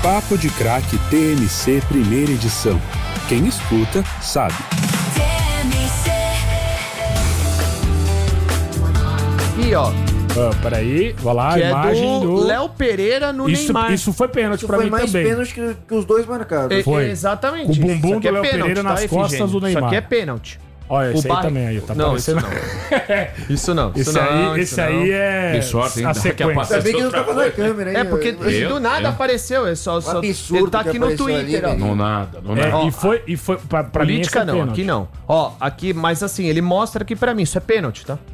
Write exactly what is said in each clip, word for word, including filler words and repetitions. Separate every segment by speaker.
Speaker 1: Papo de Craque T M C Primeira Edição. Quem escuta, sabe.
Speaker 2: T M C.
Speaker 3: E ó.
Speaker 4: Ah, peraí, vai lá, a imagem do...
Speaker 3: do Léo Pereira no
Speaker 4: isso,
Speaker 3: Neymar.
Speaker 4: Isso foi pênalti
Speaker 5: Isso
Speaker 4: pra
Speaker 5: foi
Speaker 4: mim
Speaker 5: mais
Speaker 4: também.
Speaker 5: pênalti que, que os dois marcaram.
Speaker 3: É,
Speaker 4: Foi.
Speaker 3: Exatamente.
Speaker 4: Com o bumbum
Speaker 3: Isso aqui
Speaker 4: do Léo
Speaker 3: é pênalti,
Speaker 4: Pereira nas
Speaker 3: tá,
Speaker 4: costas
Speaker 3: Efigênio?
Speaker 4: do Neymar.
Speaker 3: Isso aqui é pênalti.
Speaker 4: Olha, esse
Speaker 3: O
Speaker 4: aí
Speaker 3: Bar-
Speaker 4: também aí, tá
Speaker 3: Não,
Speaker 4: parecendo...
Speaker 3: isso Isso não, isso
Speaker 4: Esse
Speaker 3: não.
Speaker 4: aí,
Speaker 3: isso
Speaker 4: esse
Speaker 3: não.
Speaker 4: aí é
Speaker 6: Que sorte, hein?
Speaker 4: a
Speaker 6: Daqui a
Speaker 4: sequência.
Speaker 6: pouco-
Speaker 5: Ainda bem que não tava na câmera, hein?
Speaker 3: É porque
Speaker 6: Eu?
Speaker 3: do nada
Speaker 6: Eu?
Speaker 3: apareceu, é só, só
Speaker 5: absurdo
Speaker 3: ele tá
Speaker 5: que
Speaker 3: aqui no
Speaker 5: apareceu
Speaker 3: Twitter,
Speaker 5: ali,
Speaker 3: ó.
Speaker 5: velho.
Speaker 6: Não nada, não
Speaker 4: É,
Speaker 6: nada.
Speaker 4: e foi, e foi pra, pra mim esse
Speaker 3: Política
Speaker 4: é
Speaker 3: não,
Speaker 4: pênalti.
Speaker 3: aqui não. Ó, aqui, mas assim, ele mostra aqui pra mim, isso é pênalti, tá?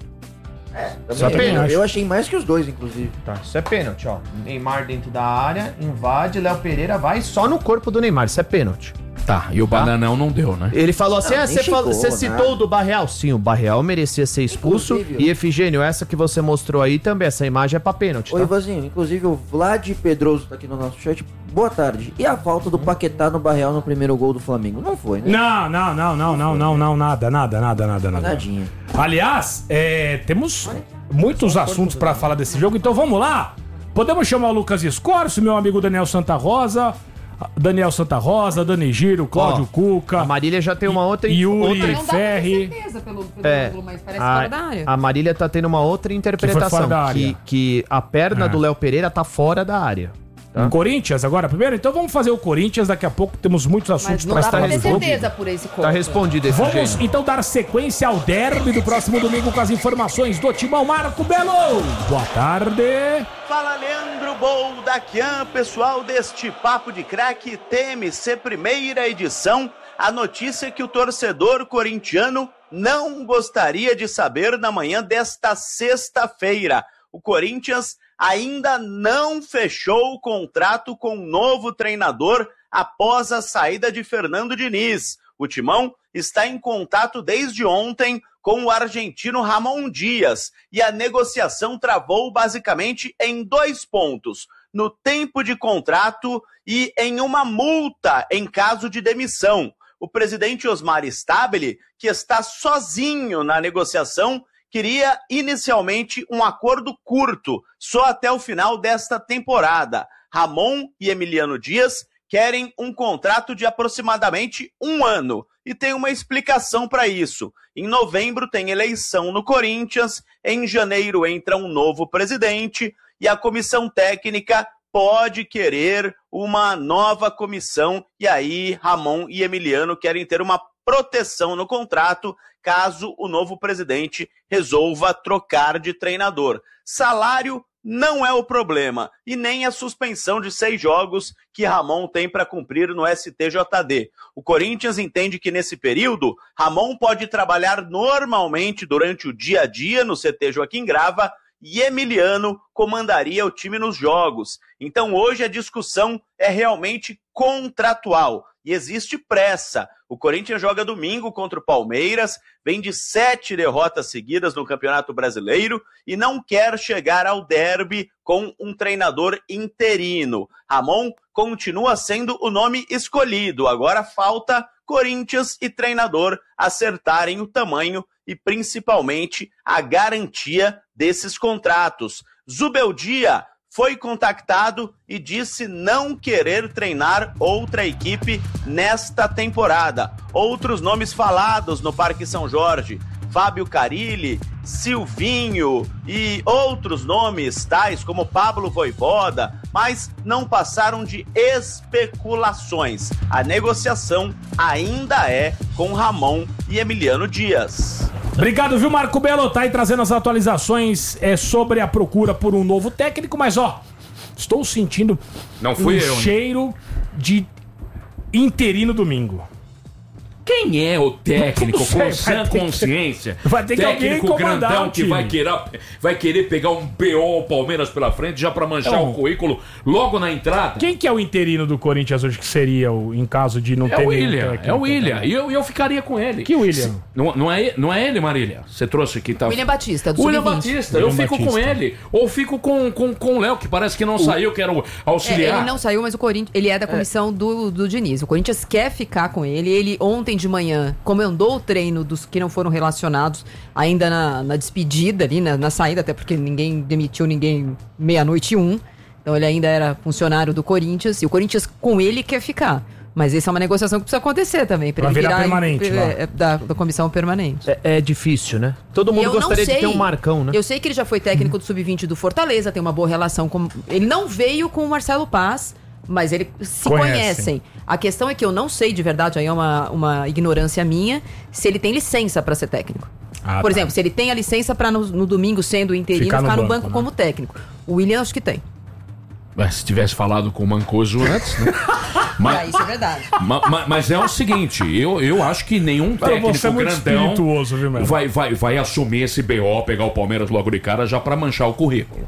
Speaker 4: Só
Speaker 5: Eu-
Speaker 4: também
Speaker 5: eu,
Speaker 4: acho.
Speaker 5: eu achei mais que os dois, inclusive.
Speaker 3: Tá, isso é pênalti, ó. Neymar dentro da área, invade, Léo Pereira vai só no corpo do Neymar, isso é pênalti.
Speaker 6: Tá, e o bananão não deu, né?
Speaker 3: Ele falou assim:
Speaker 5: Não,
Speaker 3: ah,
Speaker 5: nem
Speaker 3: você falou-
Speaker 5: chegou,
Speaker 3: você
Speaker 5: nada.
Speaker 3: citou o do Barreal? Sim, o Barreal merecia ser expulso.
Speaker 5: Inclusive,
Speaker 3: E Efigênio, essa que você mostrou aí também, essa imagem é pra pênalti,
Speaker 5: Ô,
Speaker 3: tá?
Speaker 5: Ivazinho, inclusive o Vlad Pedroso tá aqui no nosso chat. Boa tarde. E a falta do Paquetá no Barreal no primeiro gol do Flamengo? Não foi, né?
Speaker 4: Não, não, não, não, não, não, não, nada, nada, nada, nada, nada.
Speaker 5: Nadinha.
Speaker 4: Aliás, é, temos muitos assuntos pra falar desse jogo, então vamos lá. Podemos chamar o Lucas Escorcio, meu amigo Daniel Santa Rosa, Daniel Santa Rosa, Dani Giro, Cláudio
Speaker 3: Ó,
Speaker 4: Cuca,
Speaker 3: A Marília já tem uma outra...
Speaker 4: Yuri
Speaker 3: outra
Speaker 7: Não dá pra
Speaker 4: Ferri.
Speaker 7: ter certeza pelo, pelo
Speaker 3: É,
Speaker 7: ângulo, mas parece fora da
Speaker 3: a,
Speaker 7: área.
Speaker 3: a Marília tá tendo uma outra interpretação.
Speaker 4: fora da área.
Speaker 3: Que, que a perna
Speaker 4: É.
Speaker 3: do Léo Pereira tá fora da área. Tá?
Speaker 4: Corinthians agora primeiro? Então vamos fazer o Corinthians, daqui a pouco temos muitos assuntos
Speaker 7: Mas não
Speaker 4: pra
Speaker 7: dá pra
Speaker 4: falar
Speaker 7: ter
Speaker 4: do jogo.
Speaker 7: certeza por esse corpo.
Speaker 3: Tá respondido,
Speaker 4: Vamos
Speaker 3: Efigênio.
Speaker 4: então dar sequência ao derby do próximo domingo com as informações do Timão. Marco Belo. Boa tarde.
Speaker 8: Fala, Leandro Boldaquian, pessoal deste Papo de Craque T M C Primeira Edição. A notícia é que o torcedor corintiano não gostaria de saber na manhã desta sexta-feira. O Corinthians ainda não fechou o contrato com o novo treinador após a saída de Fernando Diniz. O Timão está em contato desde ontem com o argentino Ramon Dias e a negociação travou basicamente em dois pontos: no tempo de contrato e em uma multa em caso de demissão. O presidente Osmar Stabile, que está sozinho na negociação, queria inicialmente um acordo curto, só até o final desta temporada. Ramon e Emiliano Dias querem um contrato de aproximadamente um ano. E tem uma explicação para isso. Em novembro tem eleição no Corinthians, em janeiro entra um novo presidente e a comissão técnica pode querer uma nova comissão. E aí Ramon e Emiliano querem ter uma proteção no contrato caso o novo presidente resolva trocar de treinador. Salário não é o problema, e nem a suspensão de seis jogos que Ramon tem para cumprir no S T J D. O Corinthians entende que nesse período, Ramon pode trabalhar normalmente durante o dia a dia no C T Joaquim Grava e Emiliano comandaria o time nos jogos. Então hoje a discussão é realmente contratual e existe pressa. O Corinthians joga domingo contra o Palmeiras, vem de sete derrotas seguidas no Campeonato Brasileiro e não quer chegar ao derby com um treinador interino. Ramon continua sendo o nome escolhido, agora falta Corinthians e treinador acertarem o tamanho e principalmente a garantia desses contratos. Zubeldia foi contactado e disse não querer treinar outra equipe nesta temporada. Outros nomes falados no Parque São Jorge: Fábio Carilli, Silvinho e outros nomes, tais como Pablo Voivoda, mas não passaram de especulações. A negociação ainda é com Ramon e Emiliano Dias.
Speaker 4: Obrigado, viu, Marco Belo? Tá aí trazendo as atualizações é, sobre a procura por um novo técnico, mas ó, estou sentindo
Speaker 6: Não fui
Speaker 4: um
Speaker 6: eu, hein?
Speaker 4: cheiro de interino domingo.
Speaker 6: Quem é o técnico
Speaker 4: Não sei,
Speaker 6: com
Speaker 4: vai
Speaker 6: sã
Speaker 4: ter que-
Speaker 6: consciência?
Speaker 4: vai ter que alguém
Speaker 6: técnico
Speaker 4: comandar
Speaker 6: grandão
Speaker 4: o
Speaker 6: que
Speaker 4: time.
Speaker 6: vai querer, vai querer pegar um B O ao Palmeiras pela frente já pra manchar
Speaker 4: Então,
Speaker 6: o currículo logo na entrada.
Speaker 4: Quem que é o interino do Corinthians hoje que seria o, em caso de não
Speaker 6: É
Speaker 4: ter
Speaker 6: o
Speaker 4: nenhum
Speaker 6: William,
Speaker 4: técnico,
Speaker 6: é o William.
Speaker 4: né?
Speaker 6: E eu, eu ficaria com ele.
Speaker 4: Que William?
Speaker 6: Não, não, é, não é ele, Marília? Você trouxe aqui, tá?
Speaker 7: William Batista, do
Speaker 6: William
Speaker 7: sub vinte.
Speaker 6: Batista, eu
Speaker 4: William
Speaker 6: fico com
Speaker 4: Batista.
Speaker 6: ele. Ou fico com, com, com o Léo, que parece que não saiu, que era o
Speaker 7: É,
Speaker 6: auxiliar.
Speaker 7: ele não saiu, mas o Corinthians, ele é da comissão do, do Diniz. O Corinthians quer ficar com ele. Ele ontem de manhã comandou o treino dos que não foram relacionados ainda na, na despedida ali, na, na saída, até porque ninguém demitiu ninguém meia-noite e um. Então ele ainda era funcionário do Corinthians e o Corinthians com ele quer ficar. Mas essa é uma negociação que precisa acontecer também. Pra
Speaker 4: Vai
Speaker 7: ele
Speaker 4: virar
Speaker 7: virar
Speaker 4: permanente,
Speaker 7: em-
Speaker 4: lá.
Speaker 7: é, da, da comissão permanente.
Speaker 3: É, é difícil, né? Todo
Speaker 7: E
Speaker 3: mundo
Speaker 7: eu não
Speaker 3: gostaria de
Speaker 7: sei-
Speaker 3: ter um Marcão, né?
Speaker 7: Eu sei que ele já foi técnico do sub vinte do Fortaleza, tem uma boa relação com... Ele não veio com o Marcelo Paz, mas eles se
Speaker 4: Conhecem.
Speaker 7: conhecem. A questão é que eu não sei de verdade, aí é uma, uma ignorância minha, se ele tem licença para ser técnico.
Speaker 4: Ah,
Speaker 7: Por
Speaker 4: tá.
Speaker 7: exemplo, se ele tem a licença para no, no domingo, sendo interino,
Speaker 4: Ficar
Speaker 7: ficar
Speaker 4: no
Speaker 7: no,
Speaker 4: banco,
Speaker 7: banco,
Speaker 4: né?
Speaker 7: como técnico. O William acho que tem.
Speaker 6: Mas se tivesse falado com o Mancoso antes, né?
Speaker 7: Ah,
Speaker 6: Mas,
Speaker 7: isso é verdade.
Speaker 6: ma- ma- mas é o seguinte, eu, eu acho que nenhum técnico
Speaker 4: você é muito
Speaker 6: grandão
Speaker 4: espirituoso, viu, Melo?
Speaker 6: vai, vai, vai assumir esse B O, pegar o Palmeiras logo de cara já pra manchar o currículo.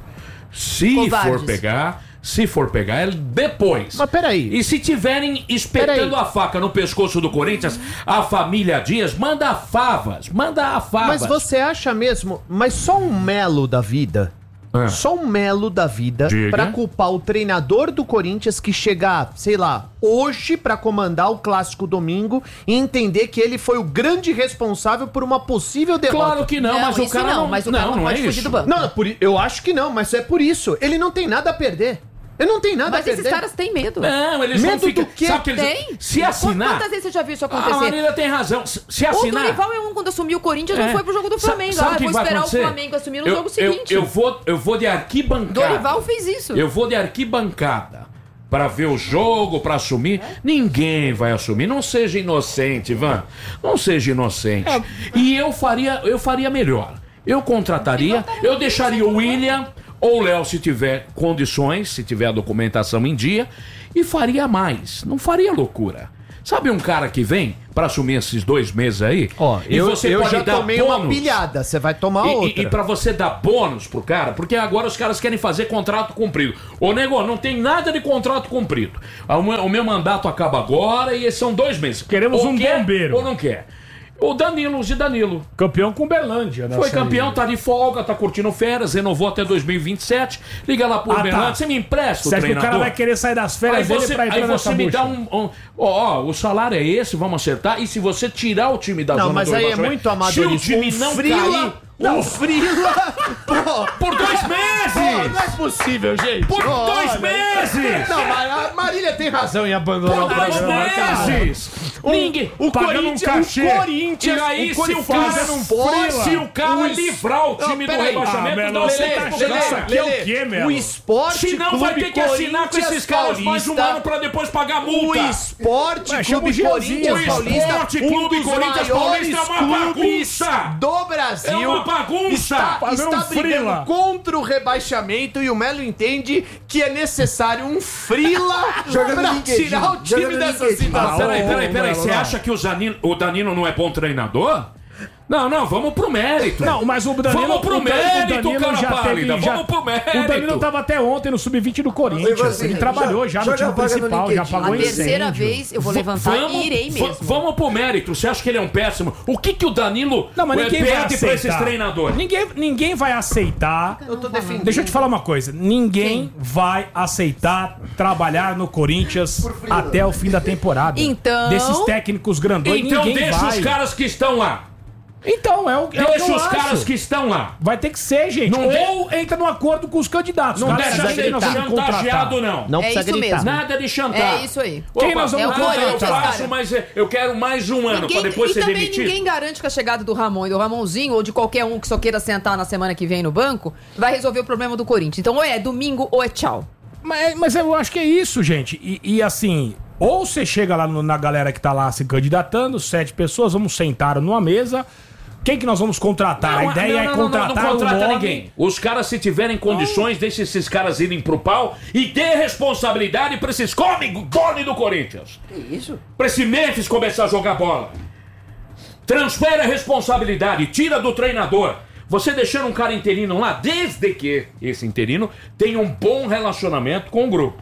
Speaker 6: Se
Speaker 7: Covardes.
Speaker 6: for pegar, se for pegar, é depois.
Speaker 3: Mas peraí.
Speaker 6: E se tiverem espetando
Speaker 3: Peraí.
Speaker 6: a faca no pescoço do Corinthians, a família Dias, manda favas, manda favas.
Speaker 3: Mas você acha mesmo, mas só um Melo da vida,
Speaker 6: É.
Speaker 3: só um Melo da vida,
Speaker 6: Diga.
Speaker 3: pra culpar o treinador do Corinthians que chegar, sei lá, hoje pra comandar o Clássico domingo e entender que ele foi o grande responsável por uma possível derrota.
Speaker 6: Claro que não,
Speaker 7: Não,
Speaker 6: mas o
Speaker 7: isso
Speaker 6: cara
Speaker 7: não,
Speaker 6: não,
Speaker 7: mas o cara não pode
Speaker 6: é
Speaker 7: fugir
Speaker 6: isso.
Speaker 7: do banco.
Speaker 3: Não, por, eu acho que não, mas é por isso. Ele não tem nada a perder. Ele não tem nada
Speaker 7: Mas
Speaker 3: a perder.
Speaker 7: esses caras têm medo.
Speaker 6: Não, eles
Speaker 3: Medo
Speaker 6: não ficam...
Speaker 3: do quê?
Speaker 6: Sabe que eles...
Speaker 7: Tem?
Speaker 6: Se assinar...
Speaker 7: Quantas vezes você já viu isso
Speaker 6: A
Speaker 7: acontecer?
Speaker 6: Marília tem razão. Se, se
Speaker 7: O
Speaker 6: assinar...
Speaker 7: Dorival é um, quando assumiu o Corinthians,
Speaker 6: É.
Speaker 7: não foi pro jogo do
Speaker 6: Sa-
Speaker 7: Flamengo.
Speaker 6: sabe
Speaker 7: Ah,
Speaker 6: o que
Speaker 7: vou
Speaker 6: vai
Speaker 7: esperar
Speaker 6: acontecer?
Speaker 7: o Flamengo assumir no
Speaker 6: eu,
Speaker 7: jogo
Speaker 6: eu-
Speaker 7: seguinte.
Speaker 6: Eu, vou, eu vou de arquibancada.
Speaker 7: Dorival fez isso.
Speaker 6: Eu vou de arquibancada pra ver o jogo, pra assumir. Ninguém vai assumir. Não seja inocente, Ivan. Não seja inocente.
Speaker 7: É.
Speaker 6: E eu faria, eu faria melhor. Eu contrataria, eu deixaria o William ou o Léo se tiver condições, se tiver a documentação em dia, e faria mais. Não faria loucura. Sabe um cara que vem pra assumir esses dois meses aí?
Speaker 3: Ó,
Speaker 6: E
Speaker 3: eu,
Speaker 6: você
Speaker 3: eu
Speaker 6: pode
Speaker 3: já
Speaker 6: dar
Speaker 3: tomei uma
Speaker 6: bônus.
Speaker 3: pilhada, você vai tomar
Speaker 6: E,
Speaker 3: outra.
Speaker 6: e, e pra você dar bônus pro cara, porque agora os caras querem fazer contrato cumprido. Ô, nego, não tem nada de contrato cumprido. O meu, o meu mandato acaba agora e são dois meses.
Speaker 4: Queremos
Speaker 6: Ou
Speaker 4: um
Speaker 6: quer,
Speaker 4: bombeiro.
Speaker 6: Ou não quer. O Danilo, o Danilo.
Speaker 4: Campeão com Berlândia, né?
Speaker 6: Foi campeão, tá de folga, tá curtindo férias, renovou até dois mil e vinte e sete. Liga lá pro
Speaker 4: Ah, tá.
Speaker 6: Berlândia, você me empresta o
Speaker 4: Você acha que o
Speaker 6: treinador?
Speaker 4: cara vai querer sair das
Speaker 6: Aí
Speaker 4: férias dele
Speaker 6: você,
Speaker 4: pra
Speaker 6: aí
Speaker 4: entrar
Speaker 6: você
Speaker 4: nessa
Speaker 6: me
Speaker 4: bucha?
Speaker 6: dá um... um- Ó, ó, o salário é esse, vamos acertar. E se você tirar o time da
Speaker 3: Não,
Speaker 6: zona
Speaker 3: mas
Speaker 6: do
Speaker 3: aí é
Speaker 6: rebaixamento,
Speaker 3: muito amadorismo.
Speaker 6: se o time
Speaker 3: Um
Speaker 6: não
Speaker 3: frila,
Speaker 6: cair...
Speaker 3: um frila, pô,
Speaker 6: Por dois
Speaker 3: pô,
Speaker 6: meses!
Speaker 3: não é possível, gente.
Speaker 6: Por
Speaker 3: Olha.
Speaker 6: dois meses!
Speaker 3: Não, mas a Marília tem razão em abandonar
Speaker 6: Por
Speaker 3: o
Speaker 6: dois
Speaker 3: programa, cara.
Speaker 6: meses! Ninguém...
Speaker 3: O
Speaker 4: Pagando um
Speaker 3: Corinthians,
Speaker 4: cachê.
Speaker 3: o Corinthians,
Speaker 6: E aí,
Speaker 3: o
Speaker 6: se o
Speaker 3: Corinthians
Speaker 6: cara
Speaker 3: não
Speaker 6: não
Speaker 3: pode,
Speaker 6: se o cara
Speaker 3: o es-
Speaker 6: livrar o
Speaker 3: Não,
Speaker 6: time do
Speaker 3: peraí.
Speaker 6: rebaixamento,
Speaker 4: Ah,
Speaker 6: dá
Speaker 4: Melo,
Speaker 6: o
Speaker 4: você
Speaker 6: seis
Speaker 4: tá
Speaker 6: pro
Speaker 4: achando
Speaker 6: cara.
Speaker 4: isso aqui é o quê, Melo?
Speaker 3: O Esporte
Speaker 6: Se não, vai ter que assinar com esses caras mais um ano pra depois pagar
Speaker 3: O
Speaker 6: multa.
Speaker 3: Esporte
Speaker 4: Mas chama o
Speaker 3: Clube
Speaker 4: Gianzinho,
Speaker 3: Corinthians
Speaker 4: rapaz.
Speaker 3: Paulista,
Speaker 6: Esporte
Speaker 3: um
Speaker 6: Clube
Speaker 3: dos
Speaker 6: Corinthians
Speaker 3: maiores
Speaker 6: Paulista é uma
Speaker 3: clubes
Speaker 6: bagunça.
Speaker 3: do Brasil.
Speaker 6: É uma bagunça.
Speaker 3: Está,
Speaker 4: Fazendo
Speaker 3: está
Speaker 4: um
Speaker 3: brigando
Speaker 4: frila.
Speaker 3: contra o rebaixamento e o Melo entende que é necessário um frila
Speaker 5: Joga no
Speaker 3: pra
Speaker 5: LinkedIn,
Speaker 3: tirar o time
Speaker 5: joga no
Speaker 3: dessa
Speaker 5: LinkedIn.
Speaker 3: situação.
Speaker 4: Ah,
Speaker 6: Peraí,
Speaker 4: ô,
Speaker 6: peraí, peraí.
Speaker 4: Melo,
Speaker 6: Você
Speaker 4: não.
Speaker 6: acha que o Danilo, o Danilo não é bom treinador? Não, não, vamos pro mérito.
Speaker 4: Não, mas o Danilo...
Speaker 6: Vamos pro
Speaker 4: o Dan- o
Speaker 6: mérito,
Speaker 4: Danilo
Speaker 6: cara
Speaker 4: já
Speaker 6: pálida.
Speaker 4: teve- já-
Speaker 6: Vamos pro mérito.
Speaker 4: O Danilo tava até ontem no sub vinte do Corinthians.
Speaker 5: Você,
Speaker 4: Ele trabalhou já, no
Speaker 5: joga
Speaker 4: time
Speaker 5: a vaga no
Speaker 4: principal, já
Speaker 5: LinkedIn.
Speaker 4: pagou
Speaker 7: A terceira
Speaker 4: incêndio.
Speaker 7: vez eu vou
Speaker 6: V-
Speaker 7: levantar e irei
Speaker 6: v-
Speaker 7: mesmo.
Speaker 6: Vamos pro mérito. Você acha que ele é um péssimo? O que que o Danilo
Speaker 4: Não, mas
Speaker 6: eh,
Speaker 4: ninguém vai
Speaker 6: pede pra esses
Speaker 4: aceitar.
Speaker 6: treinadores?
Speaker 4: Ninguém, ninguém vai aceitar.
Speaker 3: Eu tô defendendo.
Speaker 4: Deixa eu te falar uma coisa. Ninguém vai aceitar trabalhar no Corinthians até o fim da temporada.
Speaker 7: Então-
Speaker 4: Desses técnicos grandões,
Speaker 6: Então
Speaker 4: ninguém
Speaker 6: deixa
Speaker 4: vai.
Speaker 6: os caras que estão lá.
Speaker 4: Então, é o, é o que
Speaker 6: Deixa
Speaker 4: eu
Speaker 6: os
Speaker 4: acho.
Speaker 6: caras que estão lá.
Speaker 4: Vai ter que ser, gente.
Speaker 6: Não
Speaker 4: Ou entra num acordo com os candidatos.
Speaker 6: Não
Speaker 4: Cara,
Speaker 6: deixa
Speaker 4: quem
Speaker 6: ser
Speaker 4: nós vamos
Speaker 6: chantageado,
Speaker 4: contratar?
Speaker 6: não.
Speaker 3: Não
Speaker 7: É
Speaker 3: precisa
Speaker 7: isso
Speaker 3: gritar.
Speaker 7: mesmo.
Speaker 6: Nada de chantar.
Speaker 7: É isso aí.
Speaker 4: Quem nós vamos
Speaker 7: É o
Speaker 6: não, eu
Speaker 7: Corinthians,
Speaker 6: faço,
Speaker 7: cara.
Speaker 6: mas eh, eu quero mais um ano
Speaker 7: Ninguém-
Speaker 6: pra depois
Speaker 7: e
Speaker 6: ser
Speaker 7: também
Speaker 6: demitido.
Speaker 7: ninguém garante que a chegada do Ramon e do Ramonzinho, ou de qualquer um que só queira sentar na semana que vem no banco, vai resolver o problema do Corinthians. Então, ou é domingo ou é tchau.
Speaker 4: Mas, mas eu acho que é isso, gente. E, e assim, ou você chega lá no- na galera que tá lá se candidatando, sete pessoas, vamos sentar numa mesa. Quem que nós vamos contratar? a ideia é contratar
Speaker 6: não, não, não contrata
Speaker 4: o nome.
Speaker 6: ninguém. Os caras, se tiverem condições, deixa esses caras irem pro pau e dê responsabilidade pra esses come, come do Corinthians.
Speaker 5: Que isso?
Speaker 6: Pra esse Memphis começar a jogar bola. Transfere a responsabilidade, tira do treinador. Você deixando um cara interino lá, desde que esse interino tenha um bom relacionamento com o grupo.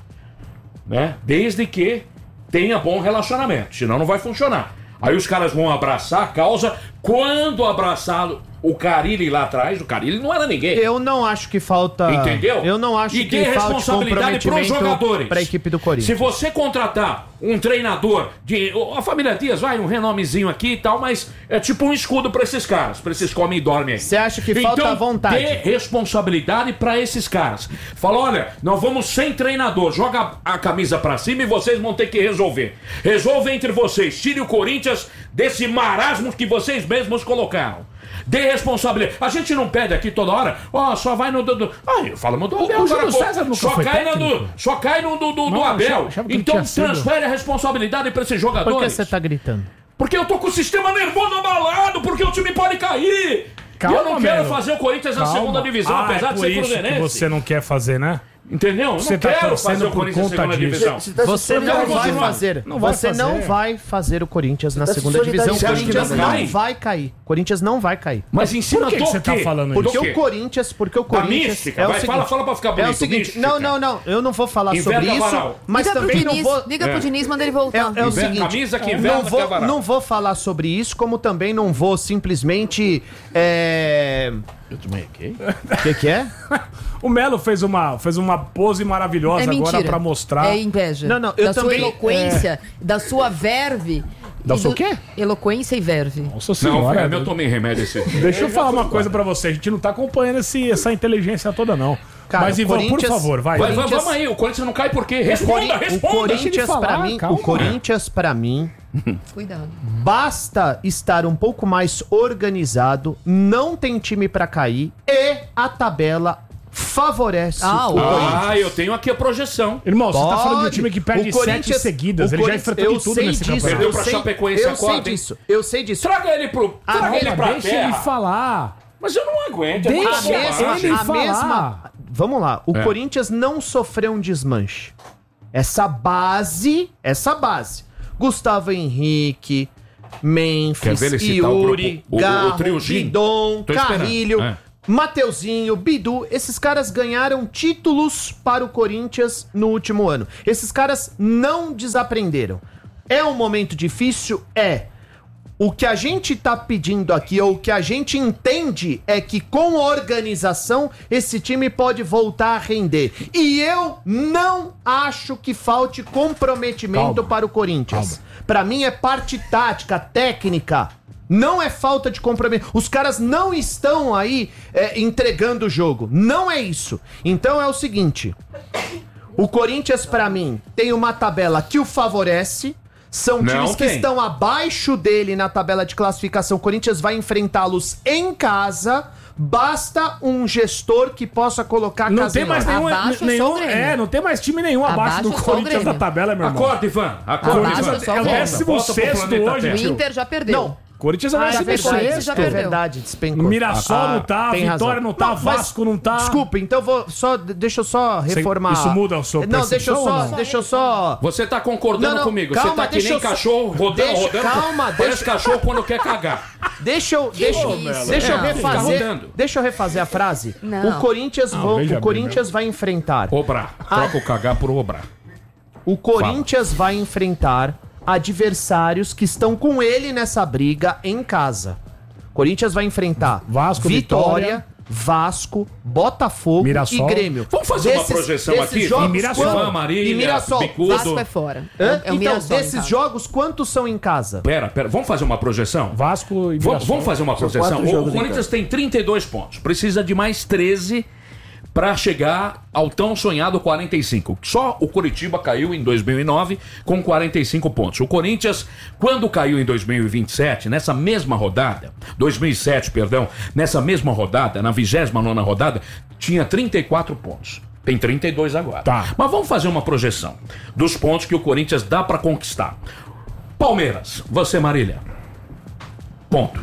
Speaker 6: Né? Desde que tenha bom relacionamento, senão não vai funcionar. Aí os caras vão abraçar a causa, quando abraçá-lo, o Carille lá atrás, o Carille não era ninguém.
Speaker 3: Eu não acho que falta.
Speaker 6: Entendeu?
Speaker 3: Eu não acho
Speaker 6: e
Speaker 3: que
Speaker 6: dê
Speaker 3: falta
Speaker 6: responsabilidade pros jogadores.
Speaker 3: para a equipe do Corinthians.
Speaker 6: Se você contratar um treinador de. A família Dias, vai, um renomezinho aqui e tal, mas é tipo um escudo pra esses caras, pra esses comem e dormem aí.
Speaker 3: Você acha que falta
Speaker 6: então,
Speaker 3: vontade?
Speaker 6: Dê responsabilidade pra esses caras. Fala, olha, nós vamos sem treinador, joga a camisa pra cima e vocês vão ter que resolver. Resolve entre vocês, tire o Corinthians desse marasmo que vocês mesmos colocaram. Dê responsabilidade. A gente não pede aqui toda hora, ó, oh, só vai no do. do... Ah, falamos do Abel.
Speaker 4: O Júlio César nunca
Speaker 6: só,
Speaker 4: foi
Speaker 6: cai no
Speaker 4: técnico.
Speaker 6: do, só cai no do, do, do
Speaker 4: Não,
Speaker 6: Abel.
Speaker 4: achava- achava que ele
Speaker 6: Então
Speaker 4: tinha sido.
Speaker 6: transfere a responsabilidade pra esses jogadores.
Speaker 3: Por que você tá gritando?
Speaker 6: Porque eu tô com o sistema nervoso abalado, porque o time pode cair.
Speaker 4: Calma,
Speaker 6: e eu não quero
Speaker 4: Melo.
Speaker 6: fazer o Corinthians na
Speaker 4: Calma.
Speaker 6: segunda divisão,
Speaker 4: Ah,
Speaker 6: apesar
Speaker 4: é
Speaker 6: de
Speaker 4: por
Speaker 6: ser
Speaker 4: isso
Speaker 6: cruzeirense.
Speaker 4: que você não quer fazer, né?
Speaker 6: Entendeu?
Speaker 4: Você
Speaker 6: não
Speaker 4: tá
Speaker 6: quero
Speaker 4: torcendo
Speaker 6: fazer o
Speaker 4: por
Speaker 6: Corinthians na
Speaker 4: conta
Speaker 6: segunda
Speaker 4: disso.
Speaker 6: divisão.
Speaker 5: Você tá se
Speaker 3: Você não
Speaker 5: solidarizando.
Speaker 3: vai
Speaker 6: continuar.
Speaker 3: fazer.
Speaker 4: Não vai
Speaker 3: você
Speaker 4: fazer.
Speaker 3: não vai fazer o Corinthians na
Speaker 5: Tá se
Speaker 3: segunda divisão. O
Speaker 5: solidarizando.
Speaker 3: Corinthians
Speaker 6: Você acha que não
Speaker 3: não
Speaker 6: cai?
Speaker 3: vai cair. Corinthians não vai cair.
Speaker 6: Mas em cima
Speaker 4: Por que
Speaker 6: do
Speaker 4: que você tá
Speaker 6: quê?
Speaker 4: falando
Speaker 6: Do
Speaker 3: Porque
Speaker 6: quê?
Speaker 3: o Corinthians, porque o
Speaker 6: Da
Speaker 3: Corinthians
Speaker 6: mística,
Speaker 3: é o
Speaker 6: vai,
Speaker 3: seguinte,
Speaker 6: fala, fala pra ficar bonito,
Speaker 3: é o seguinte,
Speaker 6: mística.
Speaker 3: não, não, não, eu não vou falar
Speaker 6: Inventa
Speaker 3: sobre isso,
Speaker 6: varal.
Speaker 3: mas
Speaker 7: Liga pro
Speaker 3: também não
Speaker 7: Diniz,
Speaker 3: vou
Speaker 7: liga
Speaker 6: É.
Speaker 7: pro Diniz, manda ele voltar.
Speaker 3: é, é o
Speaker 6: Inverta
Speaker 3: seguinte,
Speaker 6: camisa que
Speaker 3: não
Speaker 6: inverta que é
Speaker 3: vou,
Speaker 6: varal.
Speaker 3: não vou falar sobre isso, como também não vou simplesmente é...
Speaker 6: Eu tomei aqui.
Speaker 3: O que que é?
Speaker 4: O Melo fez uma, fez uma pose maravilhosa
Speaker 7: É
Speaker 4: agora
Speaker 7: mentira.
Speaker 4: pra mostrar.
Speaker 7: É inveja.
Speaker 3: Não, não, eu
Speaker 7: da
Speaker 3: também-
Speaker 7: sua eloquência, da sua verve.
Speaker 4: Da
Speaker 7: e
Speaker 4: sua
Speaker 7: do-
Speaker 4: o quê?
Speaker 7: Eloquência e verve.
Speaker 4: Nossa
Speaker 6: Não,
Speaker 4: senhora.
Speaker 6: velho, eu tomei remédio esse.
Speaker 4: Deixa eu falar uma coisa pra você. A gente não tá acompanhando esse, essa inteligência toda, não.
Speaker 3: Cara,
Speaker 4: Mas, Ivan, por
Speaker 3: Corinthians-
Speaker 4: favor, vai.
Speaker 6: Vai, vai,
Speaker 3: Corinthians-
Speaker 6: vamos aí, o Corinthians não cai por quê?
Speaker 3: O
Speaker 6: Responda,
Speaker 3: Cori- o
Speaker 6: responda.
Speaker 4: Deixa ele
Speaker 3: Corinthians
Speaker 4: falar,
Speaker 3: pra mim,
Speaker 4: calma.
Speaker 3: o Corinthians para mim
Speaker 7: Cuidado.
Speaker 3: basta estar um pouco mais organizado, não tem time pra cair e a tabela favorece
Speaker 7: Ah,
Speaker 3: o
Speaker 7: o-
Speaker 3: Corinthians.
Speaker 6: Ah, eu tenho aqui a projeção.
Speaker 4: Irmão, você tá falando de um
Speaker 3: Pode.
Speaker 4: time que perde
Speaker 3: O
Speaker 4: sete
Speaker 3: Corinthians-
Speaker 4: seguidas.
Speaker 3: o
Speaker 4: Ele já
Speaker 3: Corinthians-
Speaker 4: enfrentou de
Speaker 3: eu
Speaker 4: tudo
Speaker 3: sei
Speaker 4: nesse
Speaker 3: disso,
Speaker 4: campeonato.
Speaker 6: Perdeu
Speaker 3: eu
Speaker 6: pra
Speaker 3: sei,
Speaker 6: Chapecoense,
Speaker 3: eu sei
Speaker 6: acorda, hein?
Speaker 3: disso, eu sei disso.
Speaker 6: Traga ele pro.
Speaker 3: Ah,
Speaker 6: Traga ele
Speaker 4: Calma,
Speaker 6: pra
Speaker 4: deixa
Speaker 6: terra.
Speaker 4: ele falar.
Speaker 6: Mas eu não aguento. é
Speaker 4: Deixa
Speaker 6: muita
Speaker 3: A mesma,
Speaker 6: bobagem.
Speaker 4: ele
Speaker 3: a
Speaker 4: falar.
Speaker 3: mesma. Vamos lá, o
Speaker 6: É.
Speaker 3: Corinthians não sofreu um desmanche. Essa base, essa base. Gustavo Henrique,
Speaker 6: Quer
Speaker 3: Memphis,
Speaker 6: ver ele citar o
Speaker 3: Yuri,
Speaker 6: grupo- o- o
Speaker 3: Garro,
Speaker 6: triozinho?
Speaker 3: Bidon,
Speaker 6: Tô esperando.
Speaker 3: Carrilho,
Speaker 6: É.
Speaker 3: Mateuzinho, Bidu. Esses caras ganharam títulos para o Corinthians no último ano. Esses caras não desaprenderam. É um momento difícil? É. O que a gente tá pedindo aqui, ou o que a gente entende, é que com organização esse time pode voltar a render. E eu não acho que falte comprometimento
Speaker 4: Calma.
Speaker 3: para o Corinthians. Pra mim é parte tática, técnica. Não é falta de comprometimento. Os caras não estão aí é, entregando o jogo. Não é isso. Então é o seguinte. O Corinthians, pra mim, tem uma tabela que o favorece. São
Speaker 6: Não
Speaker 3: times que
Speaker 6: tem.
Speaker 3: estão abaixo dele na tabela de classificação. O Corinthians vai enfrentá-los em casa. Basta um gestor que possa colocar a
Speaker 4: Não
Speaker 3: casa
Speaker 4: tem
Speaker 3: em
Speaker 4: mais
Speaker 3: ordem.
Speaker 4: nenhum,
Speaker 7: Abaixo é só
Speaker 4: nenhum
Speaker 7: o Grêmio.
Speaker 4: é, não tem mais time nenhum abaixo,
Speaker 7: Abaixo
Speaker 4: do
Speaker 7: é só o
Speaker 4: Corinthians
Speaker 7: Grêmio.
Speaker 4: na tabela, meu irmão.
Speaker 6: Acorda, Ivan. Acorda,
Speaker 7: Abaixo
Speaker 6: Ivan.
Speaker 7: é só o
Speaker 4: É o
Speaker 7: Grêmio.
Speaker 4: décimo
Speaker 6: Volta pro
Speaker 4: sexto
Speaker 6: planeta
Speaker 4: hoje,
Speaker 6: Terra.
Speaker 7: O
Speaker 4: tio.
Speaker 7: Inter já perdeu.
Speaker 3: Não.
Speaker 4: Corinthians é o
Speaker 3: Ah, é
Speaker 4: décimo
Speaker 7: Chapecoense
Speaker 3: verdade,
Speaker 4: sexto.
Speaker 7: já
Speaker 3: é
Speaker 7: perdeu.
Speaker 3: verdade, despencou.
Speaker 4: Mirassol
Speaker 3: Ah,
Speaker 4: não tá,
Speaker 3: tem
Speaker 4: Vitória
Speaker 3: razão.
Speaker 4: não tá,
Speaker 3: mas-
Speaker 4: Vasco não tá.
Speaker 3: Desculpa, então vou só, deixa eu só reformar.
Speaker 4: isso muda o seu
Speaker 3: Não, deixa eu
Speaker 4: percepção
Speaker 3: só,
Speaker 4: ou não?
Speaker 3: deixa eu só.
Speaker 6: Você tá concordando
Speaker 3: Não, não,
Speaker 6: comigo.
Speaker 3: calma,
Speaker 6: Você tá que
Speaker 3: deixa
Speaker 6: nem
Speaker 3: eu só-
Speaker 6: cachorro rodando,
Speaker 3: deixa-
Speaker 6: rodando.
Speaker 3: calma,
Speaker 6: Parece
Speaker 3: deixa-
Speaker 6: cachorro quando quer cagar.
Speaker 3: Deixa eu, deixa,
Speaker 7: isso?
Speaker 3: deixa eu
Speaker 7: Não.
Speaker 3: refazer.
Speaker 6: Fica rodando.
Speaker 3: Deixa eu refazer a frase.
Speaker 7: Não.
Speaker 3: O Corinthians,
Speaker 4: Não,
Speaker 3: vão-
Speaker 4: veja
Speaker 3: o
Speaker 4: bem,
Speaker 3: Corinthians vai enfrentar.
Speaker 6: Obrar. Troca o cagar por obrar.
Speaker 3: O Corinthians vai enfrentar adversários que estão com ele nessa briga em casa. O Corinthians vai enfrentar
Speaker 4: Vasco,
Speaker 3: Vitória,
Speaker 4: Vitória,
Speaker 3: Vasco, Botafogo
Speaker 4: Mirassol.
Speaker 3: e Grêmio.
Speaker 6: Vamos fazer uma projeção aqui?
Speaker 3: Jogos,
Speaker 4: E Mirassol.
Speaker 3: quanto-
Speaker 6: Ivan, Marília,
Speaker 3: e Mirassol.
Speaker 6: Bicudo.
Speaker 7: Vasco é fora.
Speaker 3: Hã?
Speaker 7: É o
Speaker 3: Então,
Speaker 7: Mirassol em
Speaker 3: desses
Speaker 7: casa.
Speaker 3: jogos, quantos são em casa?
Speaker 6: Pera, pera. Vamos fazer uma projeção?
Speaker 4: Vasco e
Speaker 6: Vamos,
Speaker 4: Mirassol.
Speaker 6: vamos fazer uma projeção.
Speaker 5: quatro
Speaker 6: O
Speaker 5: jogos em
Speaker 6: Corinthians tem trinta e dois pontos. Precisa de mais treze para chegar ao tão sonhado quarenta e cinco. Só o Coritiba caiu em dois mil e nove com quarenta e cinco pontos. O Corinthians, quando caiu em dois mil e vinte e sete, nessa mesma rodada, dois mil e sete, perdão, nessa mesma rodada, na vigésima nona rodada, tinha trinta e quatro pontos. Tem trinta e dois agora.
Speaker 4: Tá.
Speaker 6: Mas vamos fazer uma projeção dos pontos que o Corinthians dá para conquistar. Palmeiras, você, Marília. Ponto.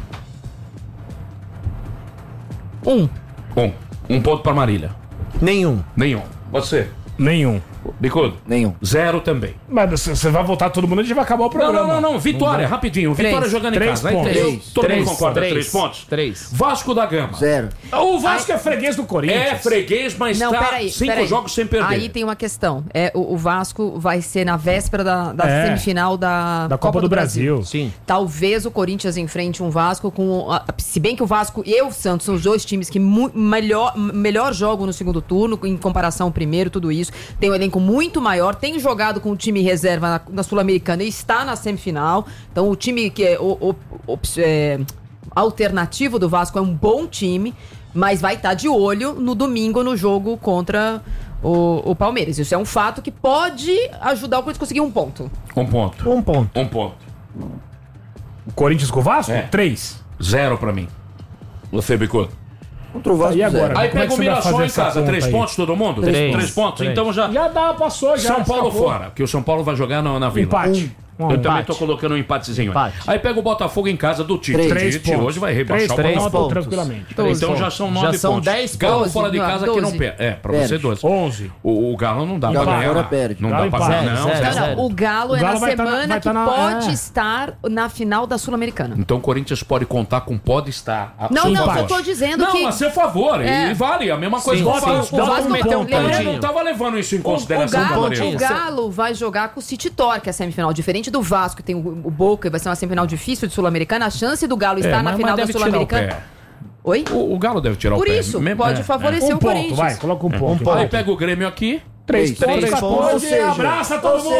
Speaker 7: Um.
Speaker 6: Um. Um ponto para Marília.
Speaker 3: Nenhum.
Speaker 6: Nenhum. Você.
Speaker 4: Nenhum.
Speaker 6: Bicudo?
Speaker 5: Nenhum.
Speaker 6: Zero também.
Speaker 4: Mas você vai voltar todo mundo, a gente vai acabar o
Speaker 6: Não,
Speaker 4: programa.
Speaker 6: não, não, não. Vitória,
Speaker 4: Não vai.
Speaker 6: rapidinho. Vitória
Speaker 7: Três.
Speaker 6: jogando em
Speaker 4: Três
Speaker 6: casa. Aí
Speaker 4: pontos.
Speaker 6: três.
Speaker 5: Três.
Speaker 6: Todo
Speaker 3: Três.
Speaker 6: mundo concorda?
Speaker 3: Três.
Speaker 6: Três pontos?
Speaker 3: Três.
Speaker 6: Vasco da Gama.
Speaker 5: Zero.
Speaker 4: O Vasco é freguês do Corinthians.
Speaker 6: É freguês, mas
Speaker 7: Não,
Speaker 6: tá
Speaker 7: peraí.
Speaker 6: cinco
Speaker 7: peraí.
Speaker 6: jogos sem perder.
Speaker 7: Aí tem uma questão. É, o, o Vasco vai ser na véspera da, da
Speaker 4: É.
Speaker 7: semifinal da,
Speaker 4: Da Copa do Brasil.
Speaker 3: Sim.
Speaker 7: Talvez o Corinthians enfrente um Vasco com. a- Se bem que o Vasco e o Santos são os dois times que mu- melhor, melhor jogam no segundo turno, em comparação ao primeiro, tudo isso. Tem um elenco muito maior, tem jogado com o time reserva na, na Sul-Americana e está na semifinal. Então o time que é, o, o- op- é, alternativo do Vasco é um bom time, mas vai estar de olho no domingo no jogo contra o, o Palmeiras. Isso é um fato que pode ajudar o Corinthians a conseguir um ponto.
Speaker 6: Um ponto.
Speaker 3: Um ponto.
Speaker 6: Um ponto.
Speaker 4: O Corinthians com o Vasco?
Speaker 6: É.
Speaker 4: Três.
Speaker 6: Zero pra mim. Você, Bicudo?
Speaker 5: Contra o Vasco,
Speaker 4: E agora?
Speaker 5: zero.
Speaker 6: Aí
Speaker 4: como é
Speaker 6: pega
Speaker 4: que
Speaker 6: o
Speaker 4: você vai
Speaker 6: Mirassol
Speaker 4: fazer
Speaker 6: em
Speaker 4: essa
Speaker 6: casa.
Speaker 4: conta
Speaker 6: Três
Speaker 4: aí?
Speaker 6: pontos, todo mundo?
Speaker 3: Três.
Speaker 6: Três pontos?
Speaker 3: Três.
Speaker 6: Então já...
Speaker 4: Já dá, passou, já.
Speaker 6: São Paulo
Speaker 4: escapou.
Speaker 6: fora, que o São Paulo vai jogar na, na Vila.
Speaker 4: Empate. Um
Speaker 6: Eu também
Speaker 4: empate.
Speaker 6: tô colocando um empatezinho. aí.
Speaker 3: Empate.
Speaker 6: Aí pega o Botafogo em casa do Tite.
Speaker 5: Três.
Speaker 4: Três
Speaker 6: Tite
Speaker 4: pontos.
Speaker 6: hoje vai rebaixar
Speaker 4: Três
Speaker 6: o
Speaker 4: pontos,
Speaker 6: Botafogo.
Speaker 4: tranquilamente.
Speaker 6: Então já são nove
Speaker 3: Já são
Speaker 6: pontos.
Speaker 3: dez
Speaker 6: Galo
Speaker 7: pontos.
Speaker 6: fora de casa que não
Speaker 7: doze.
Speaker 6: perde. É, pra
Speaker 5: Perde.
Speaker 6: você doze.
Speaker 4: onze.
Speaker 6: O, o Galo não dá
Speaker 5: Galo
Speaker 6: pra ganhar.
Speaker 5: fora perde.
Speaker 6: Não
Speaker 4: Galo
Speaker 6: dá pra
Speaker 4: empate.
Speaker 6: ganhar. Não,
Speaker 3: Zero,
Speaker 6: zero.
Speaker 7: Não,
Speaker 3: zero.
Speaker 7: não, o Galo
Speaker 4: O
Speaker 7: é
Speaker 4: Galo
Speaker 7: na
Speaker 4: vai tá na-
Speaker 7: semana
Speaker 4: vai
Speaker 7: que
Speaker 4: tá na-
Speaker 7: pode
Speaker 4: é.
Speaker 7: estar na final da Sul-Americana.
Speaker 6: Então o Corinthians pode contar com pode estar. a
Speaker 7: Não,
Speaker 6: seu
Speaker 7: não,
Speaker 6: favor.
Speaker 7: eu tô dizendo
Speaker 6: não,
Speaker 7: que...
Speaker 6: a seu favor.
Speaker 7: É.
Speaker 6: E vale a mesma coisa
Speaker 3: Sim,
Speaker 6: que eu
Speaker 3: sim.
Speaker 6: falo.
Speaker 3: O
Speaker 6: O
Speaker 7: Vasco
Speaker 6: Vasco
Speaker 7: então,
Speaker 6: eu
Speaker 7: lembrando-
Speaker 6: não tava levando isso em
Speaker 7: O, o,
Speaker 6: consideração.
Speaker 7: Galo,
Speaker 6: Gabriel.
Speaker 7: o Galo vai jogar com o City Tor, que é a semifinal. Diferente do Vasco, que tem o, o Boca, e vai ser uma semifinal difícil de Sul-Americana. A chance do Galo estar
Speaker 6: É,
Speaker 7: na
Speaker 6: mas-
Speaker 7: final
Speaker 6: mas
Speaker 7: da
Speaker 6: deve tirar o
Speaker 7: Sul-Americana.
Speaker 6: pé.
Speaker 7: Oi?
Speaker 6: O, o Galo deve tirar
Speaker 7: Por
Speaker 6: o pé.
Speaker 7: isso,
Speaker 6: Mesmo-
Speaker 7: pode
Speaker 6: é,
Speaker 7: favorecer
Speaker 4: Um
Speaker 7: o
Speaker 4: ponto,
Speaker 7: Corinthians.
Speaker 4: vai, coloca um ponto.
Speaker 3: Um ponto.
Speaker 6: Aí pega o Grêmio aqui.
Speaker 4: Três,
Speaker 5: Três.
Speaker 4: três,
Speaker 3: Três
Speaker 4: pontos.
Speaker 3: pontos.
Speaker 4: E abraça todo mundo.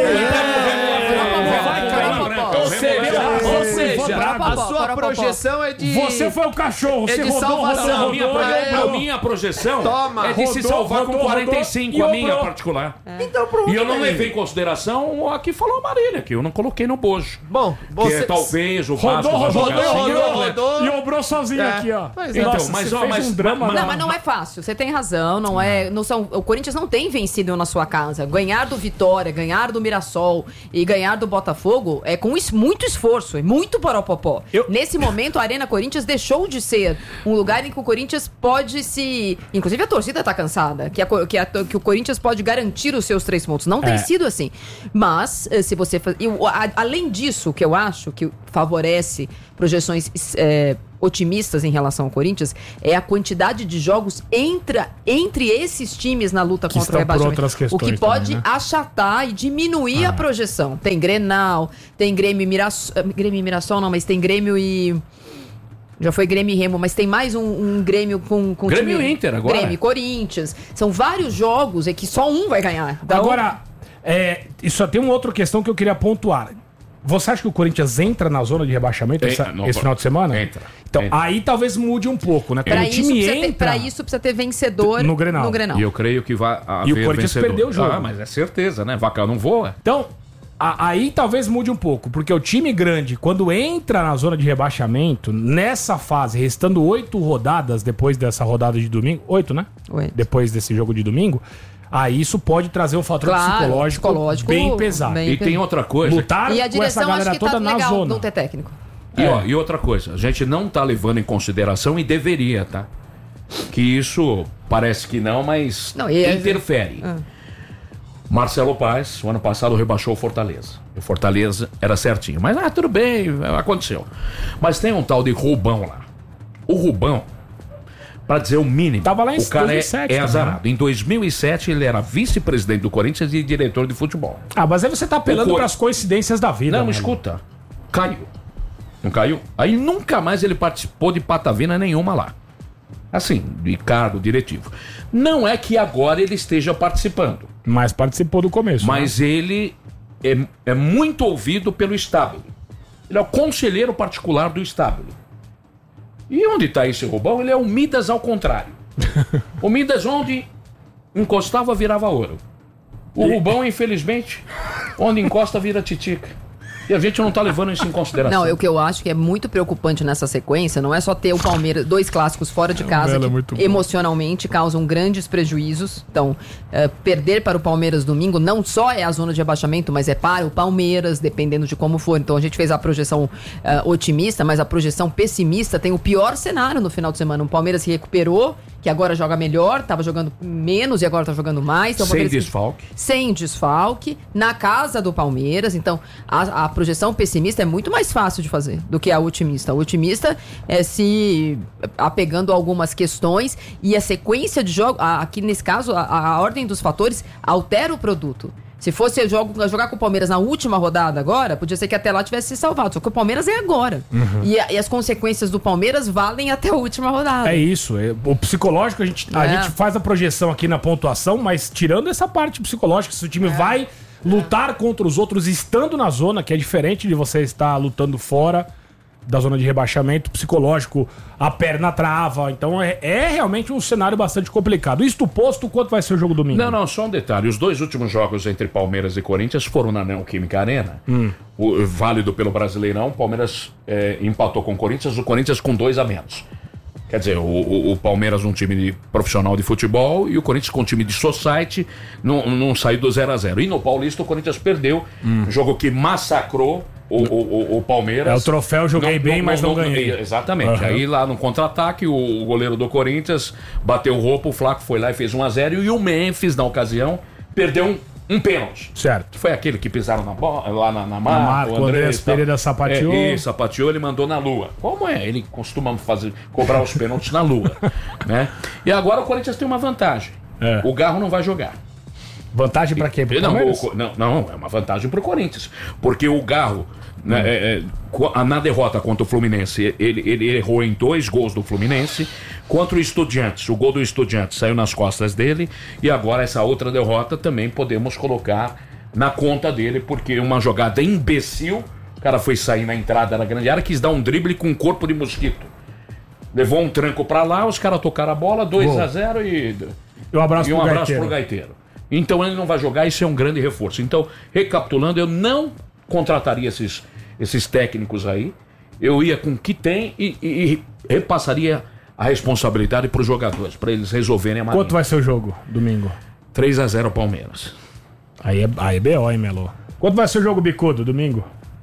Speaker 3: Ou seja, a
Speaker 7: Popó,
Speaker 3: sua
Speaker 7: Popó.
Speaker 3: projeção é de...
Speaker 4: Você foi o cachorro,
Speaker 3: É
Speaker 4: você
Speaker 3: de
Speaker 4: rodou,
Speaker 3: salvação.
Speaker 4: rodou,
Speaker 6: A minha,
Speaker 4: rodou,
Speaker 3: é,
Speaker 6: a
Speaker 3: eu-
Speaker 6: minha projeção
Speaker 3: Toma.
Speaker 6: é de se
Speaker 4: Rodou,
Speaker 6: salvar
Speaker 4: rodou,
Speaker 6: com quarenta e cinco, a
Speaker 4: rodou, e
Speaker 6: minha
Speaker 4: obrou.
Speaker 6: particular.
Speaker 5: Então pronto.
Speaker 6: E eu não
Speaker 5: aí.
Speaker 6: levei em consideração a que falou a Marília, que eu não coloquei no bojo.
Speaker 3: Bom,
Speaker 6: Que
Speaker 3: você...
Speaker 6: é talvez o Vasco
Speaker 4: Rodou,
Speaker 6: vai
Speaker 4: rodou,
Speaker 6: jogar
Speaker 3: rodou,
Speaker 6: assim,
Speaker 3: rodou,
Speaker 6: eu-
Speaker 3: rodou.
Speaker 4: E obrou sozinho
Speaker 3: É.
Speaker 4: aqui, ó.
Speaker 3: Pois é.
Speaker 6: Então,
Speaker 4: Nossa,
Speaker 6: mas,
Speaker 4: você
Speaker 6: ó,
Speaker 4: fez
Speaker 6: mas-
Speaker 4: um drama.
Speaker 6: mas-
Speaker 7: Não, mas não é fácil. Você tem razão. Não é, não são, o Corinthians não tem vencido na sua casa. Ganhar do Vitória, ganhar do Mirassol e ganhar do Botafogo é com es- muito esforço, é muito poropopó.
Speaker 4: Eu-
Speaker 7: Nesse momento, a Arena Corinthians deixou de ser um lugar em que o Corinthians pode se... Inclusive a torcida tá cansada. Que, a co- que, a- que o Corinthians pode garantir os seus três pontos. Não tem
Speaker 4: É.
Speaker 7: sido assim. Mas, eh, se você... faz- e o- a- além disso, que eu acho que favorece projeções... eh, otimistas em relação ao Corinthians é a quantidade de jogos entra, entre esses times na luta
Speaker 4: Que
Speaker 7: contra o
Speaker 4: estão por
Speaker 7: rebaixamento.
Speaker 4: outras
Speaker 7: O
Speaker 4: questões
Speaker 7: que pode
Speaker 4: também, né?
Speaker 7: achatar e diminuir a projeção. Tem Grenal, tem Grêmio e Mirassol. Grêmio e Mirassol não, mas tem Grêmio e. Já foi Grêmio e Remo, mas tem mais um, um Grêmio com, com
Speaker 6: Grêmio e Inter agora.
Speaker 7: Grêmio e Corinthians. São vários jogos é que só um vai ganhar. Então,
Speaker 4: Agora, é, e só tem uma outra questão que eu queria pontuar. Você acha que o Corinthians entra na zona de rebaixamento
Speaker 6: Entra,
Speaker 4: essa-
Speaker 6: não,
Speaker 4: esse final de semana?
Speaker 6: entra,
Speaker 4: Então,
Speaker 6: entra.
Speaker 4: aí talvez mude um pouco, né? Quando
Speaker 7: pra
Speaker 4: o
Speaker 7: isso,
Speaker 4: time
Speaker 7: precisa ter,
Speaker 4: entra...
Speaker 7: pra isso precisa ter vencedor
Speaker 4: No Grenal.
Speaker 7: No Grenal.
Speaker 6: E eu creio que vai haver
Speaker 4: E o Corinthians
Speaker 6: vencedor.
Speaker 4: perdeu o jogo.
Speaker 6: Ah, mas é certeza, né? Vaca não voa.
Speaker 4: Então, a- aí talvez mude um pouco, porque o time grande, quando entra na zona de rebaixamento, nessa fase, restando oito rodadas depois dessa rodada de domingo, oito, né?
Speaker 7: Oito.
Speaker 4: Depois desse jogo de domingo, aí isso pode trazer um fator
Speaker 7: Claro,
Speaker 4: psicológico,
Speaker 7: psicológico
Speaker 4: bem pesado.
Speaker 7: bem-
Speaker 6: E tem outra coisa.
Speaker 4: Lutar
Speaker 7: E a
Speaker 4: com essa
Speaker 7: direção acho
Speaker 4: galera
Speaker 7: que tá
Speaker 4: toda na
Speaker 7: legal
Speaker 4: zona.
Speaker 7: não ter técnico.
Speaker 6: E, ó, e outra coisa, a gente não tá levando em consideração e deveria, tá? Que isso parece que não, mas
Speaker 7: Não, e-
Speaker 6: interfere.
Speaker 7: Ah.
Speaker 6: Marcelo Paes, o ano passado, rebaixou o Fortaleza. O Fortaleza era certinho. Mas, ah, tudo bem, aconteceu. Mas tem um tal de Rubão lá. O Rubão, pra dizer o mínimo,
Speaker 4: Tava lá em
Speaker 6: o cara
Speaker 4: dois mil e sete
Speaker 6: é, é
Speaker 4: também,
Speaker 6: azarado. Em dois mil e sete, ele era vice-presidente do Corinthians e diretor de futebol.
Speaker 4: Ah, mas aí você tá apelando
Speaker 6: O Cor-
Speaker 4: pras coincidências da vida.
Speaker 6: Não,
Speaker 4: mano.
Speaker 6: escuta. Caiu. Não caiu? Aí nunca mais ele participou de patavina nenhuma lá. Assim, de cargo diretivo. Não é que agora ele esteja participando,
Speaker 4: Mas participou do começo.
Speaker 6: mas ele é, é muito ouvido pelo Stabile. Ele é o conselheiro particular do Stabile. E onde está esse Rubão? Ele é o Midas ao contrário. O Midas onde encostava virava ouro. O Rubão, infelizmente, onde encosta vira titica. E a gente não tá levando isso em consideração.
Speaker 7: Não, o que eu acho que é muito preocupante nessa sequência não é só ter o Palmeiras, dois clássicos fora de casa
Speaker 4: Bela,
Speaker 7: que
Speaker 4: muito bom.
Speaker 7: emocionalmente causam grandes prejuízos. Então, eh, perder para o Palmeiras domingo não só é a zona de abaixamento, mas é para o Palmeiras, dependendo de como for. Então, a gente fez a projeção eh, otimista, mas a projeção pessimista tem o pior cenário no final de semana. O Palmeiras se recuperou que agora joga melhor, tava jogando menos e agora tá jogando mais. Então, o
Speaker 6: Sem
Speaker 7: Palmeiras-
Speaker 6: desfalque.
Speaker 7: Sem desfalque, na casa do Palmeiras. Então, a, a projeção pessimista é muito mais fácil de fazer do que a otimista. O otimista é se apegando a algumas questões e a sequência de jogo, a- aqui nesse caso, a, a ordem dos fatores altera o produto. Se fosse eu jogo, jogar com o Palmeiras na última rodada agora, podia ser que até lá tivesse se salvado. Só que o Palmeiras é agora. E, a- e as consequências do Palmeiras valem até a última rodada.
Speaker 4: É isso. é- o psicológico, a, gente, a
Speaker 7: É.
Speaker 4: gente faz a projeção aqui na pontuação, mas tirando essa parte psicológica, se o time vai lutar contra os outros estando na zona, que é diferente de você estar lutando fora da zona de rebaixamento, psicológico, a perna trava. Então é, é realmente um cenário bastante complicado. Isto posto, quanto vai ser o jogo domingo?
Speaker 6: Não, não, só um detalhe. Os dois últimos jogos entre Palmeiras e Corinthians foram na Neoquímica Arena. O, válido pelo Brasileirão, o Palmeiras é, empatou com o Corinthians, o Corinthians com dois a menos. Quer dizer, o, o, o Palmeiras um time de profissional de futebol e o Corinthians com um time de society não, não saiu do zero a zero. E no Paulista o Corinthians perdeu, um jogo que massacrou o, o, o, o Palmeiras.
Speaker 4: É o troféu, joguei bem, mas não ganhei.
Speaker 6: Exatamente.
Speaker 4: Aham.
Speaker 6: Aí lá no contra-ataque, o, o goleiro do Corinthians bateu roupa, o Flaco foi lá e fez um a zero e o Memphis, na ocasião, perdeu um, um pênalti.
Speaker 4: Certo.
Speaker 6: Foi aquele que pisaram na bola, lá na, na marca,
Speaker 4: marca, o Andrés
Speaker 6: e tal.
Speaker 4: Pereira sapateou.
Speaker 6: É, e sapateou, ele mandou na lua. Como é? Ele costuma fazer, cobrar os pênaltis na lua. Né? E agora o Corinthians tem uma vantagem.
Speaker 4: É.
Speaker 6: O Garro não vai jogar.
Speaker 4: Vantagem pra quê? Pro
Speaker 6: Não,
Speaker 4: Palmeiras?
Speaker 6: o- não, não, é uma vantagem pro Corinthians. Porque o Garro, né, é, é, co- a- na derrota contra o Fluminense, ele, ele errou em dois gols do Fluminense. Contra o Estudiantes, o gol do Estudiantes saiu nas costas dele. E agora essa outra derrota também podemos colocar na conta dele, porque uma jogada imbecil, o cara foi sair na entrada da grande área, quis dar um drible com um corpo de mosquito. Levou um tranco pra lá, os caras tocaram a bola, dois a zero e...
Speaker 4: E um abraço
Speaker 6: E um
Speaker 4: pro
Speaker 6: abraço
Speaker 4: Gaiteiro.
Speaker 6: pro Gaiteiro. Então ele não vai jogar, isso é um grande reforço. Então, recapitulando, eu não contrataria esses, esses técnicos aí. Eu ia com o que tem e, e, e repassaria a responsabilidade pros jogadores, para eles resolverem a marinha.
Speaker 4: Quanto vai ser o jogo domingo?
Speaker 6: três a zero Palmeiras.
Speaker 4: Aí é, aí é B O, hein, Melo? Quanto vai ser o jogo bicudo domingo?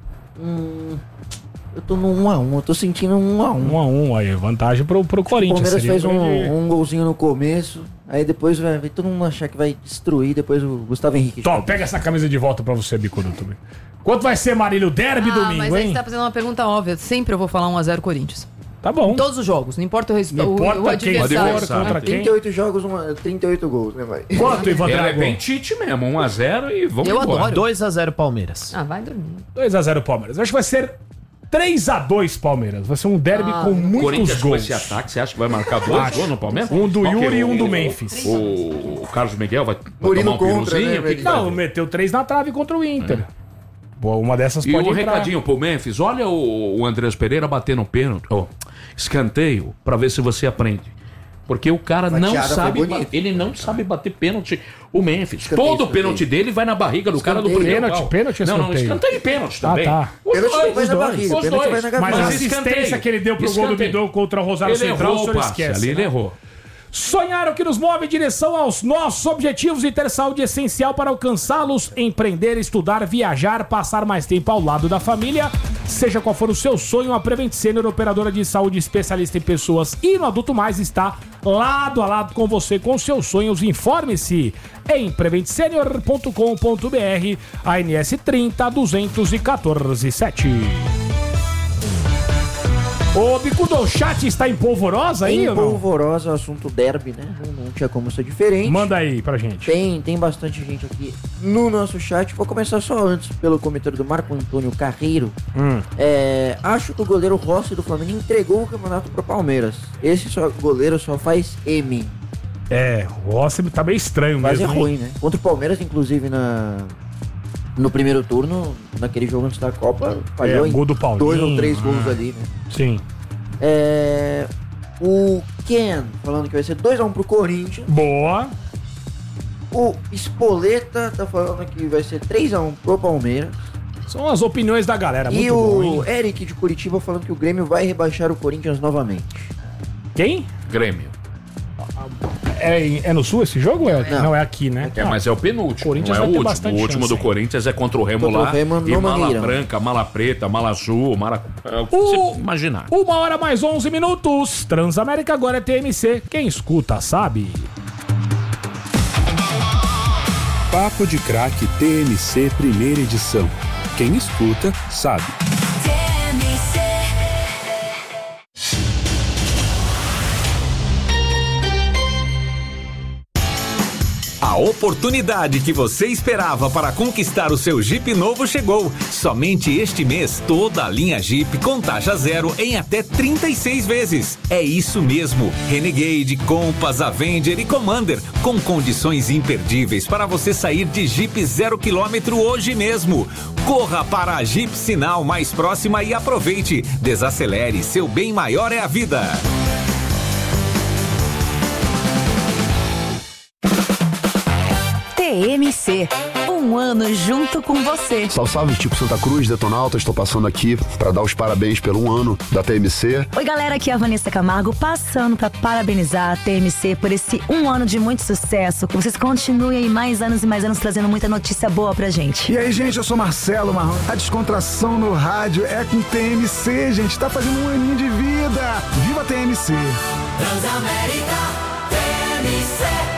Speaker 5: Eu tô no um a um, eu tô sentindo um a um.
Speaker 4: um a um aí, vantagem pro, pro
Speaker 5: O
Speaker 4: Corinthians.
Speaker 5: Palmeiras
Speaker 4: seria
Speaker 5: fez um,
Speaker 4: grande-
Speaker 5: um golzinho no começo, aí depois vai, vai todo mundo achar que vai destruir, depois o Gustavo Henrique.
Speaker 4: Tó, pega essa camisa de volta pra você, bicudo também. Quanto vai ser, Marílio? Derby
Speaker 7: Ah,
Speaker 4: domingo,
Speaker 7: mas aí
Speaker 4: hein?
Speaker 7: você tá fazendo uma pergunta óbvia. Sempre eu vou falar um a zero Corinthians.
Speaker 4: Tá bom.
Speaker 7: Em todos os jogos, não importa o resultado.
Speaker 4: Não importa
Speaker 7: o, o
Speaker 4: quem
Speaker 7: adversário.
Speaker 4: for, contra quem.
Speaker 5: trinta e oito jogos, uma, trinta e oito gols, né, vai?
Speaker 4: Quanto, Ivan
Speaker 6: Ele é
Speaker 4: Drago?
Speaker 6: bem Tite mesmo, um a zero e vamos
Speaker 7: Eu
Speaker 6: embora.
Speaker 7: adoro.
Speaker 3: dois a zero Palmeiras.
Speaker 7: Ah, vai dormir.
Speaker 4: dois a zero Palmeiras. Acho que vai ser três a dois Palmeiras. Vai ser um derby
Speaker 7: Ah,
Speaker 4: com
Speaker 6: O
Speaker 4: muitos
Speaker 6: Corinthians com
Speaker 4: gols.
Speaker 6: esse ataque, você acha que vai marcar dois
Speaker 4: Acho.
Speaker 6: gols no Palmeiras?
Speaker 4: Um do
Speaker 6: Qual que é?
Speaker 4: Yuri e um do
Speaker 6: O-
Speaker 4: Memphis.
Speaker 6: O, o Carlos Miguel vai, vai
Speaker 5: Murilo
Speaker 6: tomar um
Speaker 5: contra,
Speaker 6: piruzinho?
Speaker 5: né,
Speaker 6: O que que
Speaker 5: velho?
Speaker 6: vai
Speaker 4: Não,
Speaker 6: ver?
Speaker 4: meteu três na trave contra o Inter. Boa, uma dessas
Speaker 6: E
Speaker 4: pode
Speaker 6: o
Speaker 4: entrar.
Speaker 6: recadinho pro Memphis, olha o, o Andrés Pereira batendo pênalti, ó, escanteio, pra ver se você aprende. Porque o cara não
Speaker 5: Fatiada foi
Speaker 6: sabe,
Speaker 5: bonita.
Speaker 6: ba- ele não sabe bater pênalti, o Memphis.
Speaker 5: Escanteio,
Speaker 6: Todo
Speaker 5: escanteio.
Speaker 6: pênalti dele vai na barriga do cara do
Speaker 5: Escanteio.
Speaker 6: primeiro
Speaker 4: Pênalti,
Speaker 6: pau.
Speaker 4: pênalti ou
Speaker 6: Não, não,
Speaker 4: escanteio?
Speaker 6: escanteio e pênalti também.
Speaker 4: tá.
Speaker 6: Os
Speaker 5: Pênalti
Speaker 6: dois,
Speaker 5: não vai
Speaker 6: os
Speaker 5: na
Speaker 6: dois,
Speaker 5: barriga,
Speaker 6: os
Speaker 5: pênalti
Speaker 6: dois.
Speaker 5: vai na
Speaker 4: Mas
Speaker 5: gaveta.
Speaker 4: a
Speaker 6: Mas
Speaker 4: assistência
Speaker 6: escanteio.
Speaker 4: que ele deu pro gol do
Speaker 6: Escanteio.
Speaker 4: Bidô contra o Rosário
Speaker 6: Ele
Speaker 4: Central, o
Speaker 6: errou
Speaker 4: senhor
Speaker 6: o passe,
Speaker 4: esquece.
Speaker 6: ali ele
Speaker 4: né?
Speaker 6: errou.
Speaker 4: Sonhar o que nos move em direção aos nossos objetivos e ter saúde essencial para alcançá-los, empreender, estudar, viajar, passar mais tempo ao lado da família. Seja qual for o seu sonho, a Prevent Senior, operadora de saúde especialista em pessoas e no adulto mais, está lado a lado com você, com seus sonhos. Informe-se em prevent senior ponto com ponto br, A N S trinta, duzentos e quatorze, sete. Ô, Bicudo, o chat está em polvorosa aí
Speaker 5: Em
Speaker 4: ou não?
Speaker 5: polvorosa, assunto derby, né? Não, não tinha como ser diferente.
Speaker 4: Manda aí pra gente.
Speaker 5: Tem, tem bastante gente aqui no nosso chat. Vou começar só antes pelo comentário do Marco Antônio Carreiro.
Speaker 4: Hum.
Speaker 5: É, acho que o goleiro Rossi do Flamengo entregou o campeonato pro Palmeiras. Esse só, goleiro só faz M.
Speaker 4: É, o Rossi tá meio estranho
Speaker 5: Mas é
Speaker 4: mesmo. hein?
Speaker 5: ruim, né? Contra o Palmeiras, inclusive, na, no primeiro turno, naquele jogo antes da Copa, falhou
Speaker 4: É,
Speaker 5: em
Speaker 4: gol do Paulinho.
Speaker 5: dois ou três gols ali, né?
Speaker 4: Sim.
Speaker 5: É, o Ken falando que vai ser dois a um pro Corinthians.
Speaker 4: Boa.
Speaker 5: O Spoleta tá falando que vai ser três a um pro Palmeiras.
Speaker 4: São as opiniões da galera.
Speaker 5: E
Speaker 4: Muito bom, hein?
Speaker 5: o Eric de Curitiba falando que o Grêmio vai rebaixar o Corinthians novamente.
Speaker 4: Quem?
Speaker 6: Grêmio.
Speaker 4: É, é no Sul esse jogo? É, não. não, é aqui, né?
Speaker 6: É, mas é o penúltimo.
Speaker 4: Corinthians
Speaker 6: não é
Speaker 4: vai
Speaker 6: o
Speaker 4: ter
Speaker 6: último. O último
Speaker 4: chance,
Speaker 6: do
Speaker 4: hein?
Speaker 6: Corinthians é contra o Remo
Speaker 5: Contra o
Speaker 6: lá.
Speaker 5: Remo
Speaker 6: e
Speaker 5: no
Speaker 6: mala
Speaker 5: Mangueirão.
Speaker 6: branca, mala preta, mala azul, mala. É o que
Speaker 4: O-
Speaker 6: você imaginar.
Speaker 4: Uma hora mais onze minutos. Transamérica agora é T M C. Quem escuta sabe.
Speaker 1: Papo de Craque T M C primeira edição. Quem escuta sabe.
Speaker 2: T M C.
Speaker 9: A oportunidade que você esperava para conquistar o seu Jeep novo chegou. Somente este mês, toda a linha Jeep com taxa zero em até trinta e seis vezes. É isso mesmo. Renegade, Compass, Avenger e Commander, com condições imperdíveis para você sair de Jeep zero quilômetro hoje mesmo. Corra para a Jeep Sinal mais próxima e aproveite. Desacelere, seu bem maior é a vida.
Speaker 10: T M C, um ano junto com você.
Speaker 11: Salve, salve, tipo Santa Cruz, Detonauta, estou passando aqui para dar os parabéns pelo um ano da T M C.
Speaker 10: Oi galera, aqui é a Vanessa Camargo, passando para parabenizar a T M C por esse um ano de muito sucesso, que vocês continuem aí mais anos e mais anos trazendo muita notícia boa pra gente.
Speaker 12: E aí, gente, eu sou Marcelo Marrom. A descontração no rádio é com T M C, gente, tá fazendo um aninho de vida. Viva a T M C!
Speaker 2: Transamérica, T M C.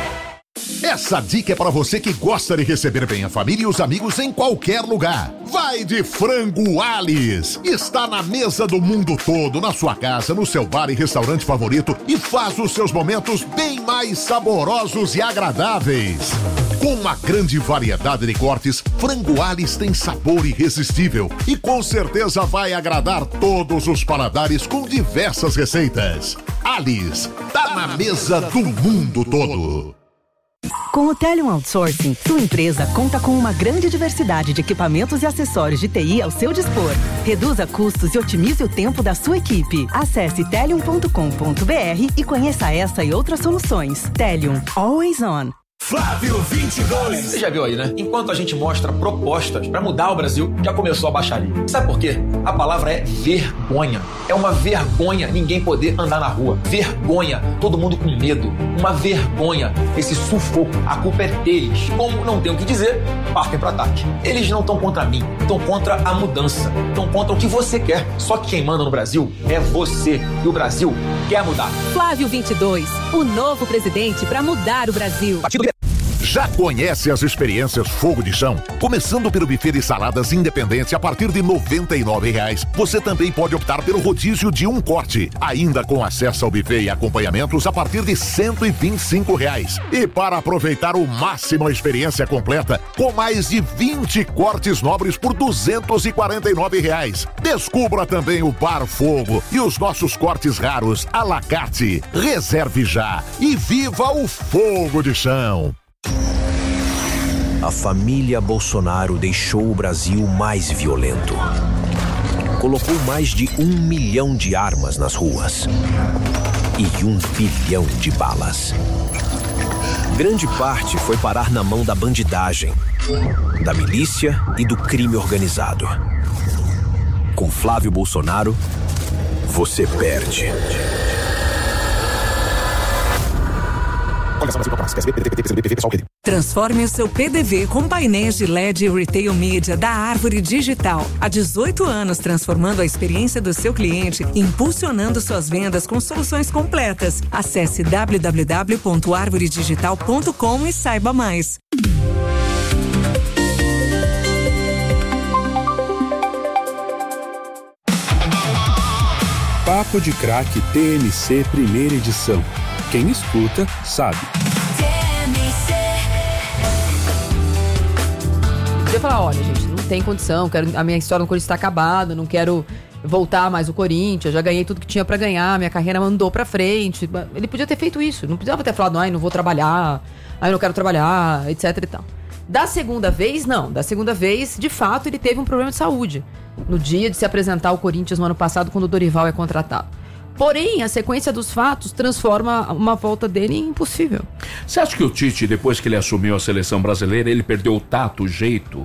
Speaker 13: Essa dica é para você que gosta de receber bem a família e os amigos em qualquer lugar. Vai de Frango Alice. Está na mesa do mundo todo, na sua casa, no seu bar e restaurante favorito e faz os seus momentos bem mais saborosos e agradáveis. Com uma grande variedade de cortes, Frango Alice tem sabor irresistível e com certeza vai agradar todos os paladares com diversas receitas. Alice, tá na mesa do mundo todo.
Speaker 10: Com o Telium Outsourcing, sua empresa conta com uma grande diversidade de equipamentos e acessórios de T I ao seu dispor. Reduza custos e otimize o tempo da sua equipe. Acesse telium ponto com ponto b r e conheça essa e outras soluções. Telium, always on.
Speaker 14: Flávio vinte e dois. Você já viu aí, né? Enquanto a gente mostra propostas pra mudar o Brasil, já começou a baixaria. Sabe por quê? A palavra é vergonha. É uma vergonha ninguém poder andar na rua. Vergonha. Todo mundo com medo. Uma vergonha. Esse sufoco. A culpa é deles. Como não tem o que dizer, partem pro ataque. Eles não estão contra mim. Estão contra a mudança. Estão contra o que você quer. Só que quem manda no Brasil é você. E o Brasil quer mudar.
Speaker 10: Flávio vinte e dois, o novo presidente pra mudar o Brasil.
Speaker 13: Já conhece as experiências Fogo de Chão? Começando pelo buffet de saladas independente a partir de noventa e nove reais. Você também pode optar pelo rodízio de um corte, ainda com acesso ao buffet e acompanhamentos a partir de cento e vinte e cinco reais. E para aproveitar o máximo a experiência completa, com mais de vinte cortes nobres por duzentos e quarenta e nove reais. Descubra também o Bar Fogo e os nossos cortes raros à la carte. Reserve já e viva o Fogo de Chão.
Speaker 15: A família Bolsonaro deixou o Brasil mais violento. Colocou mais de um milhão de armas nas ruas e um bilhão de balas. Grande parte foi parar na mão da bandidagem, da milícia e do crime organizado. Com Flávio Bolsonaro, você perde.
Speaker 16: Transforme o seu P D V com painéis de L E D e Retail Media da Árvore Digital. Há dezoito anos transformando a experiência do seu cliente e impulsionando suas vendas com soluções completas. Acesse w w w ponto arvore digital ponto com e saiba mais.
Speaker 1: Papo de Craque T M C primeira edição. Quem escuta sabe.
Speaker 7: Você falar, olha, gente, não tem condição, quero, a minha história no Corinthians está acabada, não quero voltar mais o Corinthians, já ganhei tudo que tinha pra ganhar, minha carreira mandou pra frente. Ele podia ter feito isso, não precisava ter falado, ai, não vou trabalhar, ai, não quero trabalhar, etc e tal. Da segunda vez, não. Da segunda vez, de fato, ele teve um problema de saúde no dia de se apresentar ao Corinthians no ano passado, quando o Dorival é contratado. Porém, a sequência dos fatos transforma uma volta dele em impossível.
Speaker 6: Você acha que o Tite, depois que ele assumiu a seleção brasileira, ele perdeu o tato, o jeito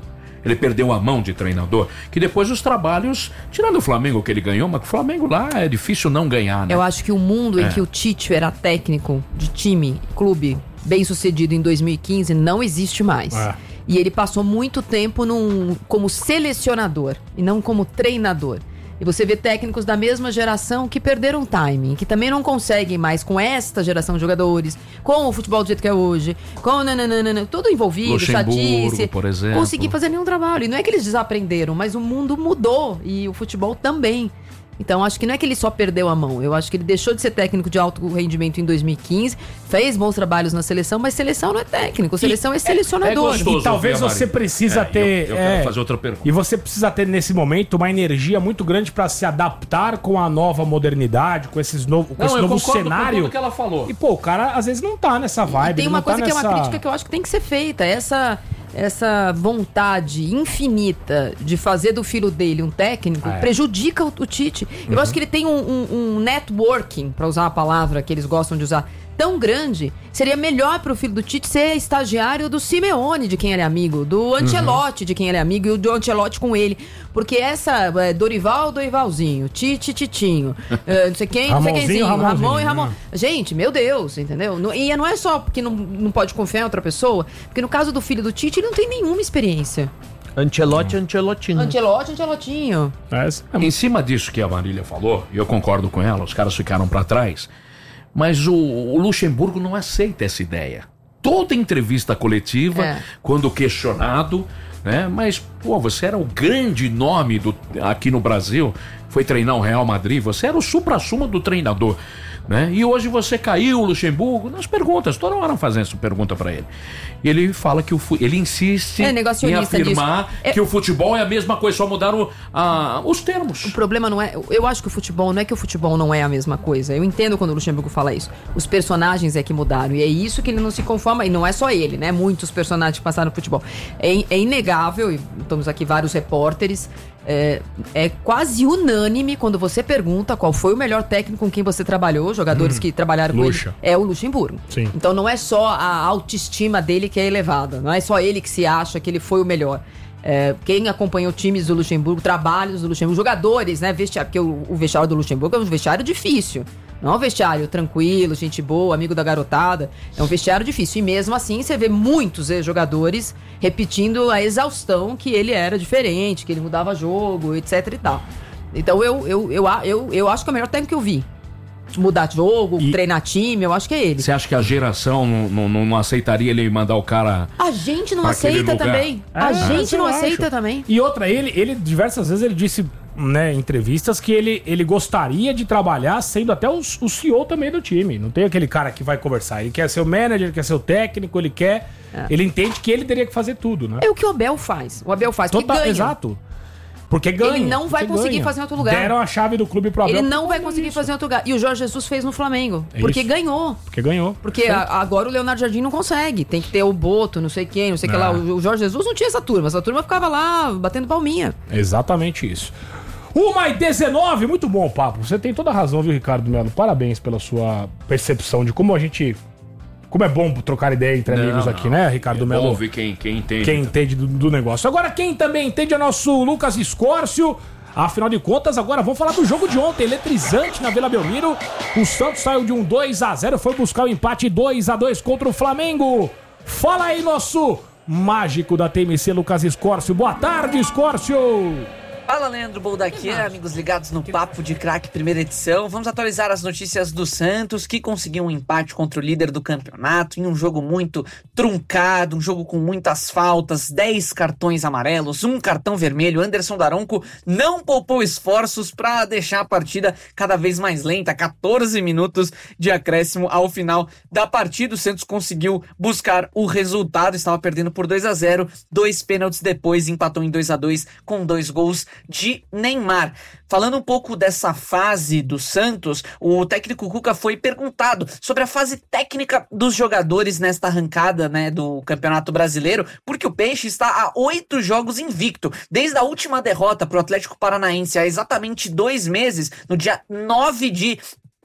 Speaker 6: Ele perdeu a mão de treinador, que depois os trabalhos, tirando o Flamengo que ele ganhou, mas o Flamengo lá é difícil não ganhar, né?
Speaker 7: Eu acho que o mundo
Speaker 6: É.
Speaker 7: em que o Tite era técnico de time, clube, bem sucedido em dois mil e quinze, não existe mais.
Speaker 4: É.
Speaker 7: E ele passou muito tempo num, como selecionador e não como treinador. E você vê técnicos da mesma geração que perderam timing, que também não conseguem mais com esta geração de jogadores, com o futebol do jeito que é hoje, com nananana, tudo envolvido,
Speaker 6: Luxemburgo,
Speaker 7: chatice,
Speaker 6: por exemplo.
Speaker 7: conseguir fazer nenhum trabalho. E não é que eles desaprenderam, mas o mundo mudou e o futebol também. Então, acho que não é que ele só perdeu a mão. Eu acho que ele deixou de ser técnico de alto rendimento em dois mil e quinze, fez bons trabalhos na seleção, mas seleção não é técnico, seleção é, é selecionador.
Speaker 4: E talvez você precisa
Speaker 6: É,
Speaker 4: ter...
Speaker 6: eu- eu quero
Speaker 4: é,
Speaker 6: fazer outra pergunta.
Speaker 4: E você precisa ter, nesse momento, uma energia muito grande pra se adaptar com a nova modernidade, com, esses novo, com
Speaker 6: Não,
Speaker 4: esse
Speaker 6: eu
Speaker 4: novo
Speaker 6: concordo com
Speaker 4: cenário.
Speaker 6: tudo que ela falou.
Speaker 4: E, pô, o cara às vezes não tá nessa vibe.
Speaker 7: Tem
Speaker 4: ele
Speaker 7: uma
Speaker 4: não
Speaker 7: coisa
Speaker 4: tá
Speaker 7: que é uma
Speaker 4: nessa-
Speaker 7: crítica que eu acho que tem que ser feita. Essa, essa vontade infinita de fazer do filho dele um técnico
Speaker 4: É.
Speaker 7: prejudica o, o Tite. Eu
Speaker 4: Uhum.
Speaker 7: acho que ele tem um, um- um networking, pra usar uma palavra que eles gostam de usar, tão grande. Seria melhor pro filho do Tite ser estagiário do Simeone, de quem ele é amigo, do Ancelotti, de quem ele é amigo, e o do Ancelotti com ele. Porque essa é, Dorival, Dorivalzinho, Tite, Titinho, é, não sei quem, não sei
Speaker 4: Ramonzinho,
Speaker 7: quemzinho, Ramon
Speaker 4: Ramonzinho,
Speaker 7: e Ramon.
Speaker 4: né?
Speaker 7: Gente, meu Deus, entendeu? Não- E não é só porque não, não pode confiar em outra pessoa, porque no caso do filho do Tite, ele não tem nenhuma experiência.
Speaker 3: Ancelotti, Ancelotinho.
Speaker 7: Ancelotti, Ancelotinho.
Speaker 6: Em cima disso que a Marília falou, e eu concordo com ela, os caras ficaram pra trás, mas o, o Luxemburgo não aceita essa ideia. Toda entrevista coletiva,
Speaker 7: É.
Speaker 6: quando questionado, né? Mas, pô, você era o grande nome do, aqui no Brasil, foi treinar o Real Madrid, você era o supra-sumo do treinador, né? E hoje você caiu, Luxemburgo, nas perguntas, toda hora fazendo essa pergunta pra ele. E ele fala que o fu- ele insiste
Speaker 7: É,
Speaker 6: em
Speaker 7: negacionista
Speaker 6: afirmar
Speaker 7: disso. É-
Speaker 6: que o futebol é a mesma coisa, só mudaram a- os termos.
Speaker 7: O problema não é. Eu acho que o futebol não é que o futebol não é a mesma coisa. Eu entendo quando o Luxemburgo fala isso. Os personagens é que mudaram. E é isso que ele não se conforma. E não é só ele, né? Muitos personagens que passaram no futebol. É, in- é inegável, e estamos aqui vários repórteres. É, é quase unânime quando você pergunta qual foi o melhor técnico com quem você trabalhou, jogadores
Speaker 4: Hum,
Speaker 7: que trabalharam
Speaker 4: Luxa.
Speaker 7: com ele. É o Luxemburgo.
Speaker 4: Sim.
Speaker 7: Então não é só a autoestima dele que é elevada. Não é só ele que se acha que ele foi o melhor. É, quem acompanhou times do Luxemburgo, trabalhos do Luxemburgo, jogadores, né? Vestiário, porque o, o vestiário do Luxemburgo é um vestiário difícil. Não é um vestiário tranquilo, gente boa, amigo da garotada. É um vestiário difícil. E mesmo assim, você vê muitos eh, jogadores repetindo a exaustão que ele era diferente, que ele mudava jogo, etc e tal. Então eu, eu, eu, a- eu, eu acho que é o melhor técnico que eu vi. Mudar de jogo, treinar time, eu acho que é ele.
Speaker 6: Você acha que a geração não, não, não aceitaria ele mandar o cara...
Speaker 7: A gente não
Speaker 6: Pra aquele
Speaker 7: aceita
Speaker 6: lugar.
Speaker 7: também.
Speaker 4: É,
Speaker 7: A gente
Speaker 4: eu
Speaker 7: não
Speaker 4: acho.
Speaker 7: aceita também.
Speaker 4: E outra, ele, ele diversas vezes ele disse, né, em entrevistas que ele, ele gostaria de trabalhar sendo até o, o C E O também do time. Não tem aquele cara que vai conversar. Ele quer ser o manager, ele quer ser o técnico, ele quer...
Speaker 7: É.
Speaker 4: Ele entende que ele teria que fazer tudo, né?
Speaker 7: É o que o Abel faz. O Abel faz, porque
Speaker 4: Total-
Speaker 7: ganha.
Speaker 4: Exato. Porque ganha.
Speaker 7: Ele não vai
Speaker 4: porque
Speaker 7: conseguir
Speaker 4: ganha.
Speaker 7: fazer em outro lugar.
Speaker 4: Deram a chave do clube pro Abel.
Speaker 7: Ele não vai conseguir fazer em outro lugar. E o Jorge Jesus fez no Flamengo.
Speaker 4: É
Speaker 7: porque
Speaker 4: isso.
Speaker 7: ganhou.
Speaker 4: Porque ganhou.
Speaker 7: Porque a- agora o Leonardo Jardim não consegue. Tem que ter o Boto, não sei quem, não sei o que lá.
Speaker 4: Ah.
Speaker 7: O, o Jorge Jesus não tinha essa turma. Essa turma ficava lá batendo palminha.
Speaker 4: Exatamente isso. uma e dezenove, muito bom o papo. Você tem toda a razão, viu, Ricardo Melo? Parabéns pela sua percepção de como a gente... Como é bom trocar ideia entre
Speaker 6: Não,
Speaker 4: amigos
Speaker 6: não.
Speaker 4: aqui, né, Ricardo
Speaker 6: É
Speaker 4: Melo?
Speaker 6: bom ouvir quem, quem entende.
Speaker 4: Quem entende do, do negócio. Agora, quem também entende é nosso Lucas Escórcio. Afinal de contas, agora vamos falar do jogo de ontem, eletrizante na Vila Belmiro. O Santos saiu de um dois a zero, foi buscar o empate dois a dois contra o Flamengo. Fala aí, nosso mágico da T M C, Lucas Escórcio. Boa tarde, Escórcio.
Speaker 17: Fala, Leandro Boldaquian, amigos ligados no Papo de Craque, primeira edição. Vamos atualizar as notícias do Santos, que conseguiu um empate contra o líder do campeonato em um jogo muito truncado, um jogo com muitas faltas, dez cartões amarelos, um cartão vermelho. Anderson Daronco não poupou esforços para deixar a partida cada vez mais lenta, quatorze minutos de acréscimo ao final da partida. O Santos conseguiu buscar o resultado, estava perdendo por dois a zero, dois pênaltis depois, empatou em dois a dois com dois gols de Neymar. Falando um pouco dessa fase do Santos, o técnico Cuca foi perguntado sobre a fase técnica dos jogadores nesta arrancada, né, do Campeonato Brasileiro, porque o Peixe está a oito jogos invicto. Desde a última derrota para o Atlético Paranaense há exatamente dois meses, no dia nove de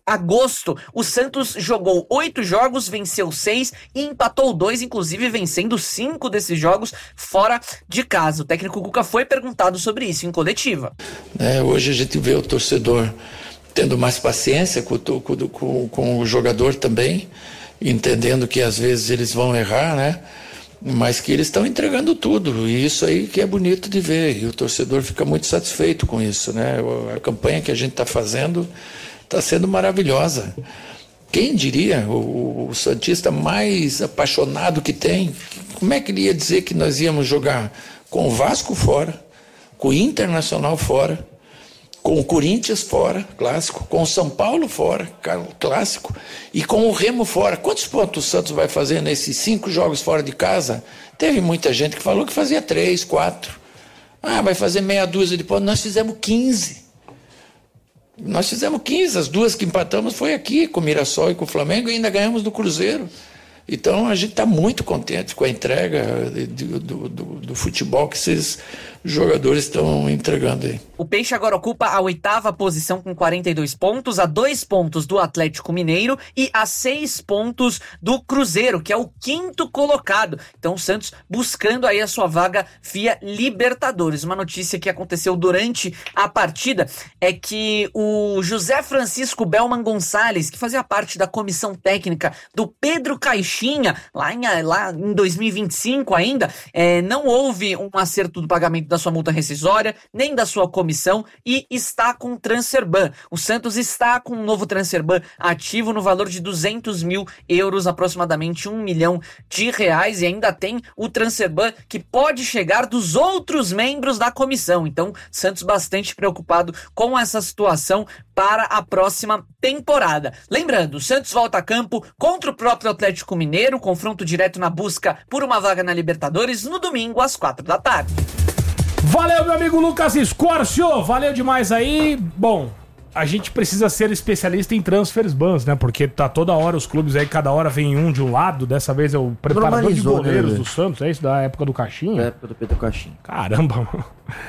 Speaker 17: agosto. O Santos jogou oito jogos, venceu seis e empatou dois, inclusive vencendo cinco desses jogos fora de casa. O técnico Cuca foi perguntado sobre isso em coletiva.
Speaker 18: É, hoje a gente vê o torcedor tendo mais paciência com, com, com, com o jogador também, entendendo que às vezes eles vão errar, né? Mas que eles estão entregando tudo, e isso aí que é bonito de ver, e o torcedor fica muito satisfeito com isso, né? A campanha que a gente está fazendo está sendo maravilhosa. Quem diria, o, o santista mais apaixonado que tem, como é que ele ia dizer que nós íamos jogar com o Vasco fora, com o Internacional fora, com o Corinthians fora, clássico, com o São Paulo fora, clássico, e com o Remo fora. Quantos pontos o Santos vai fazer nesses cinco jogos fora de casa? Teve muita gente que falou que fazia três, quatro. Ah, vai fazer meia dúzia de pontos. Nós fizemos quinze. Nós fizemos quinze. As duas que empatamos foi aqui, com o Mirassol e com o Flamengo, e ainda ganhamos do Cruzeiro. Então a gente está muito contente com a entrega do, do, do, do futebol que esses jogadores estão entregando aí.
Speaker 17: O Peixe agora ocupa a oitava posição com quarenta e dois pontos, a dois pontos do Atlético Mineiro e a seis pontos do Cruzeiro, que é o quinto colocado. Então o Santos buscando aí a sua vaga via Libertadores. Uma notícia que aconteceu durante a partida é que o José Francisco Belman Gonçalves, que fazia parte da comissão técnica do Pedro Caixinha, lá em, lá em dois mil e vinte e cinco ainda, é, não houve um acerto do pagamento da sua multa rescisória, nem da sua comissão, e está com o Transferban. O Santos está com um novo Transferban ativo no valor de duzentos mil euros, aproximadamente um milhão de reais, e ainda tem o Transferban que pode chegar dos outros membros da comissão. Então, Santos bastante preocupado com essa situação para a próxima temporada. Lembrando, o Santos volta a campo contra o próprio Atlético Mineiro, confronto direto na busca por uma vaga na Libertadores, no domingo às quatro da tarde.
Speaker 4: Valeu, meu amigo Lucas Escorcio, valeu demais aí. Bom, a gente precisa ser especialista em transfers bans, né? Porque tá toda hora os clubes aí, cada hora vem um de um lado. Dessa vez é o preparador de goleiros, né, do Santos, é isso da época do Caixinha?
Speaker 5: Da época do Pedro Caixinha.
Speaker 4: Caramba, mano.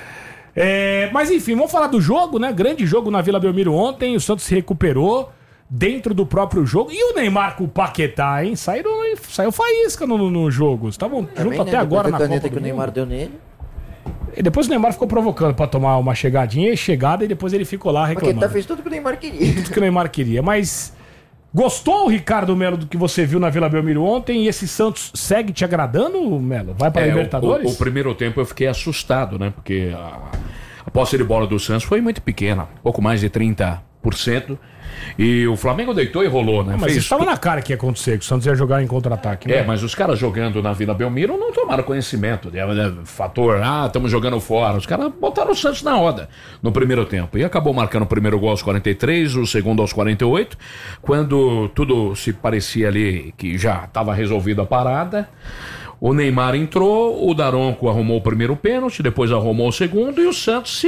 Speaker 4: É, mas enfim, vamos falar do jogo, né? Grande jogo na Vila Belmiro ontem, o Santos se recuperou dentro do próprio jogo. E o Neymar com o Paquetá, hein? Saíram, saiu faísca no, no jogo. Estavam juntos, né, até agora na Copa
Speaker 5: que o Neymar deu nele.
Speaker 4: E depois o Neymar ficou provocando pra tomar uma chegadinha e chegada, e depois ele ficou lá reclamando.
Speaker 5: Paquetá fez tudo que o Neymar queria.
Speaker 4: Tudo que o Neymar queria, mas gostou, Ricardo Melo, do que você viu na Vila Belmiro ontem? E esse Santos segue te agradando, Melo? Vai pra
Speaker 6: é,
Speaker 4: Libertadores?
Speaker 6: O, o, o primeiro tempo eu fiquei assustado, né? Porque a, a posse de bola do Santos foi muito pequena, pouco mais de trinta por cento. E o Flamengo deitou e rolou, né?
Speaker 4: Não, mas
Speaker 6: Fez
Speaker 4: estava
Speaker 6: tu...
Speaker 4: na cara que ia acontecer, que o Santos ia jogar em contra-ataque, né?
Speaker 6: É, mas os caras jogando na Vila Belmiro não tomaram conhecimento. Né? Fator, ah, estamos jogando fora. Os caras botaram o Santos na roda no primeiro tempo. E acabou marcando o primeiro gol aos quarenta e três, o segundo aos quarenta e oito. Quando tudo se parecia ali que já estava resolvida a parada, o Neymar entrou, o Daronco arrumou o primeiro pênalti, depois arrumou o segundo e o Santos se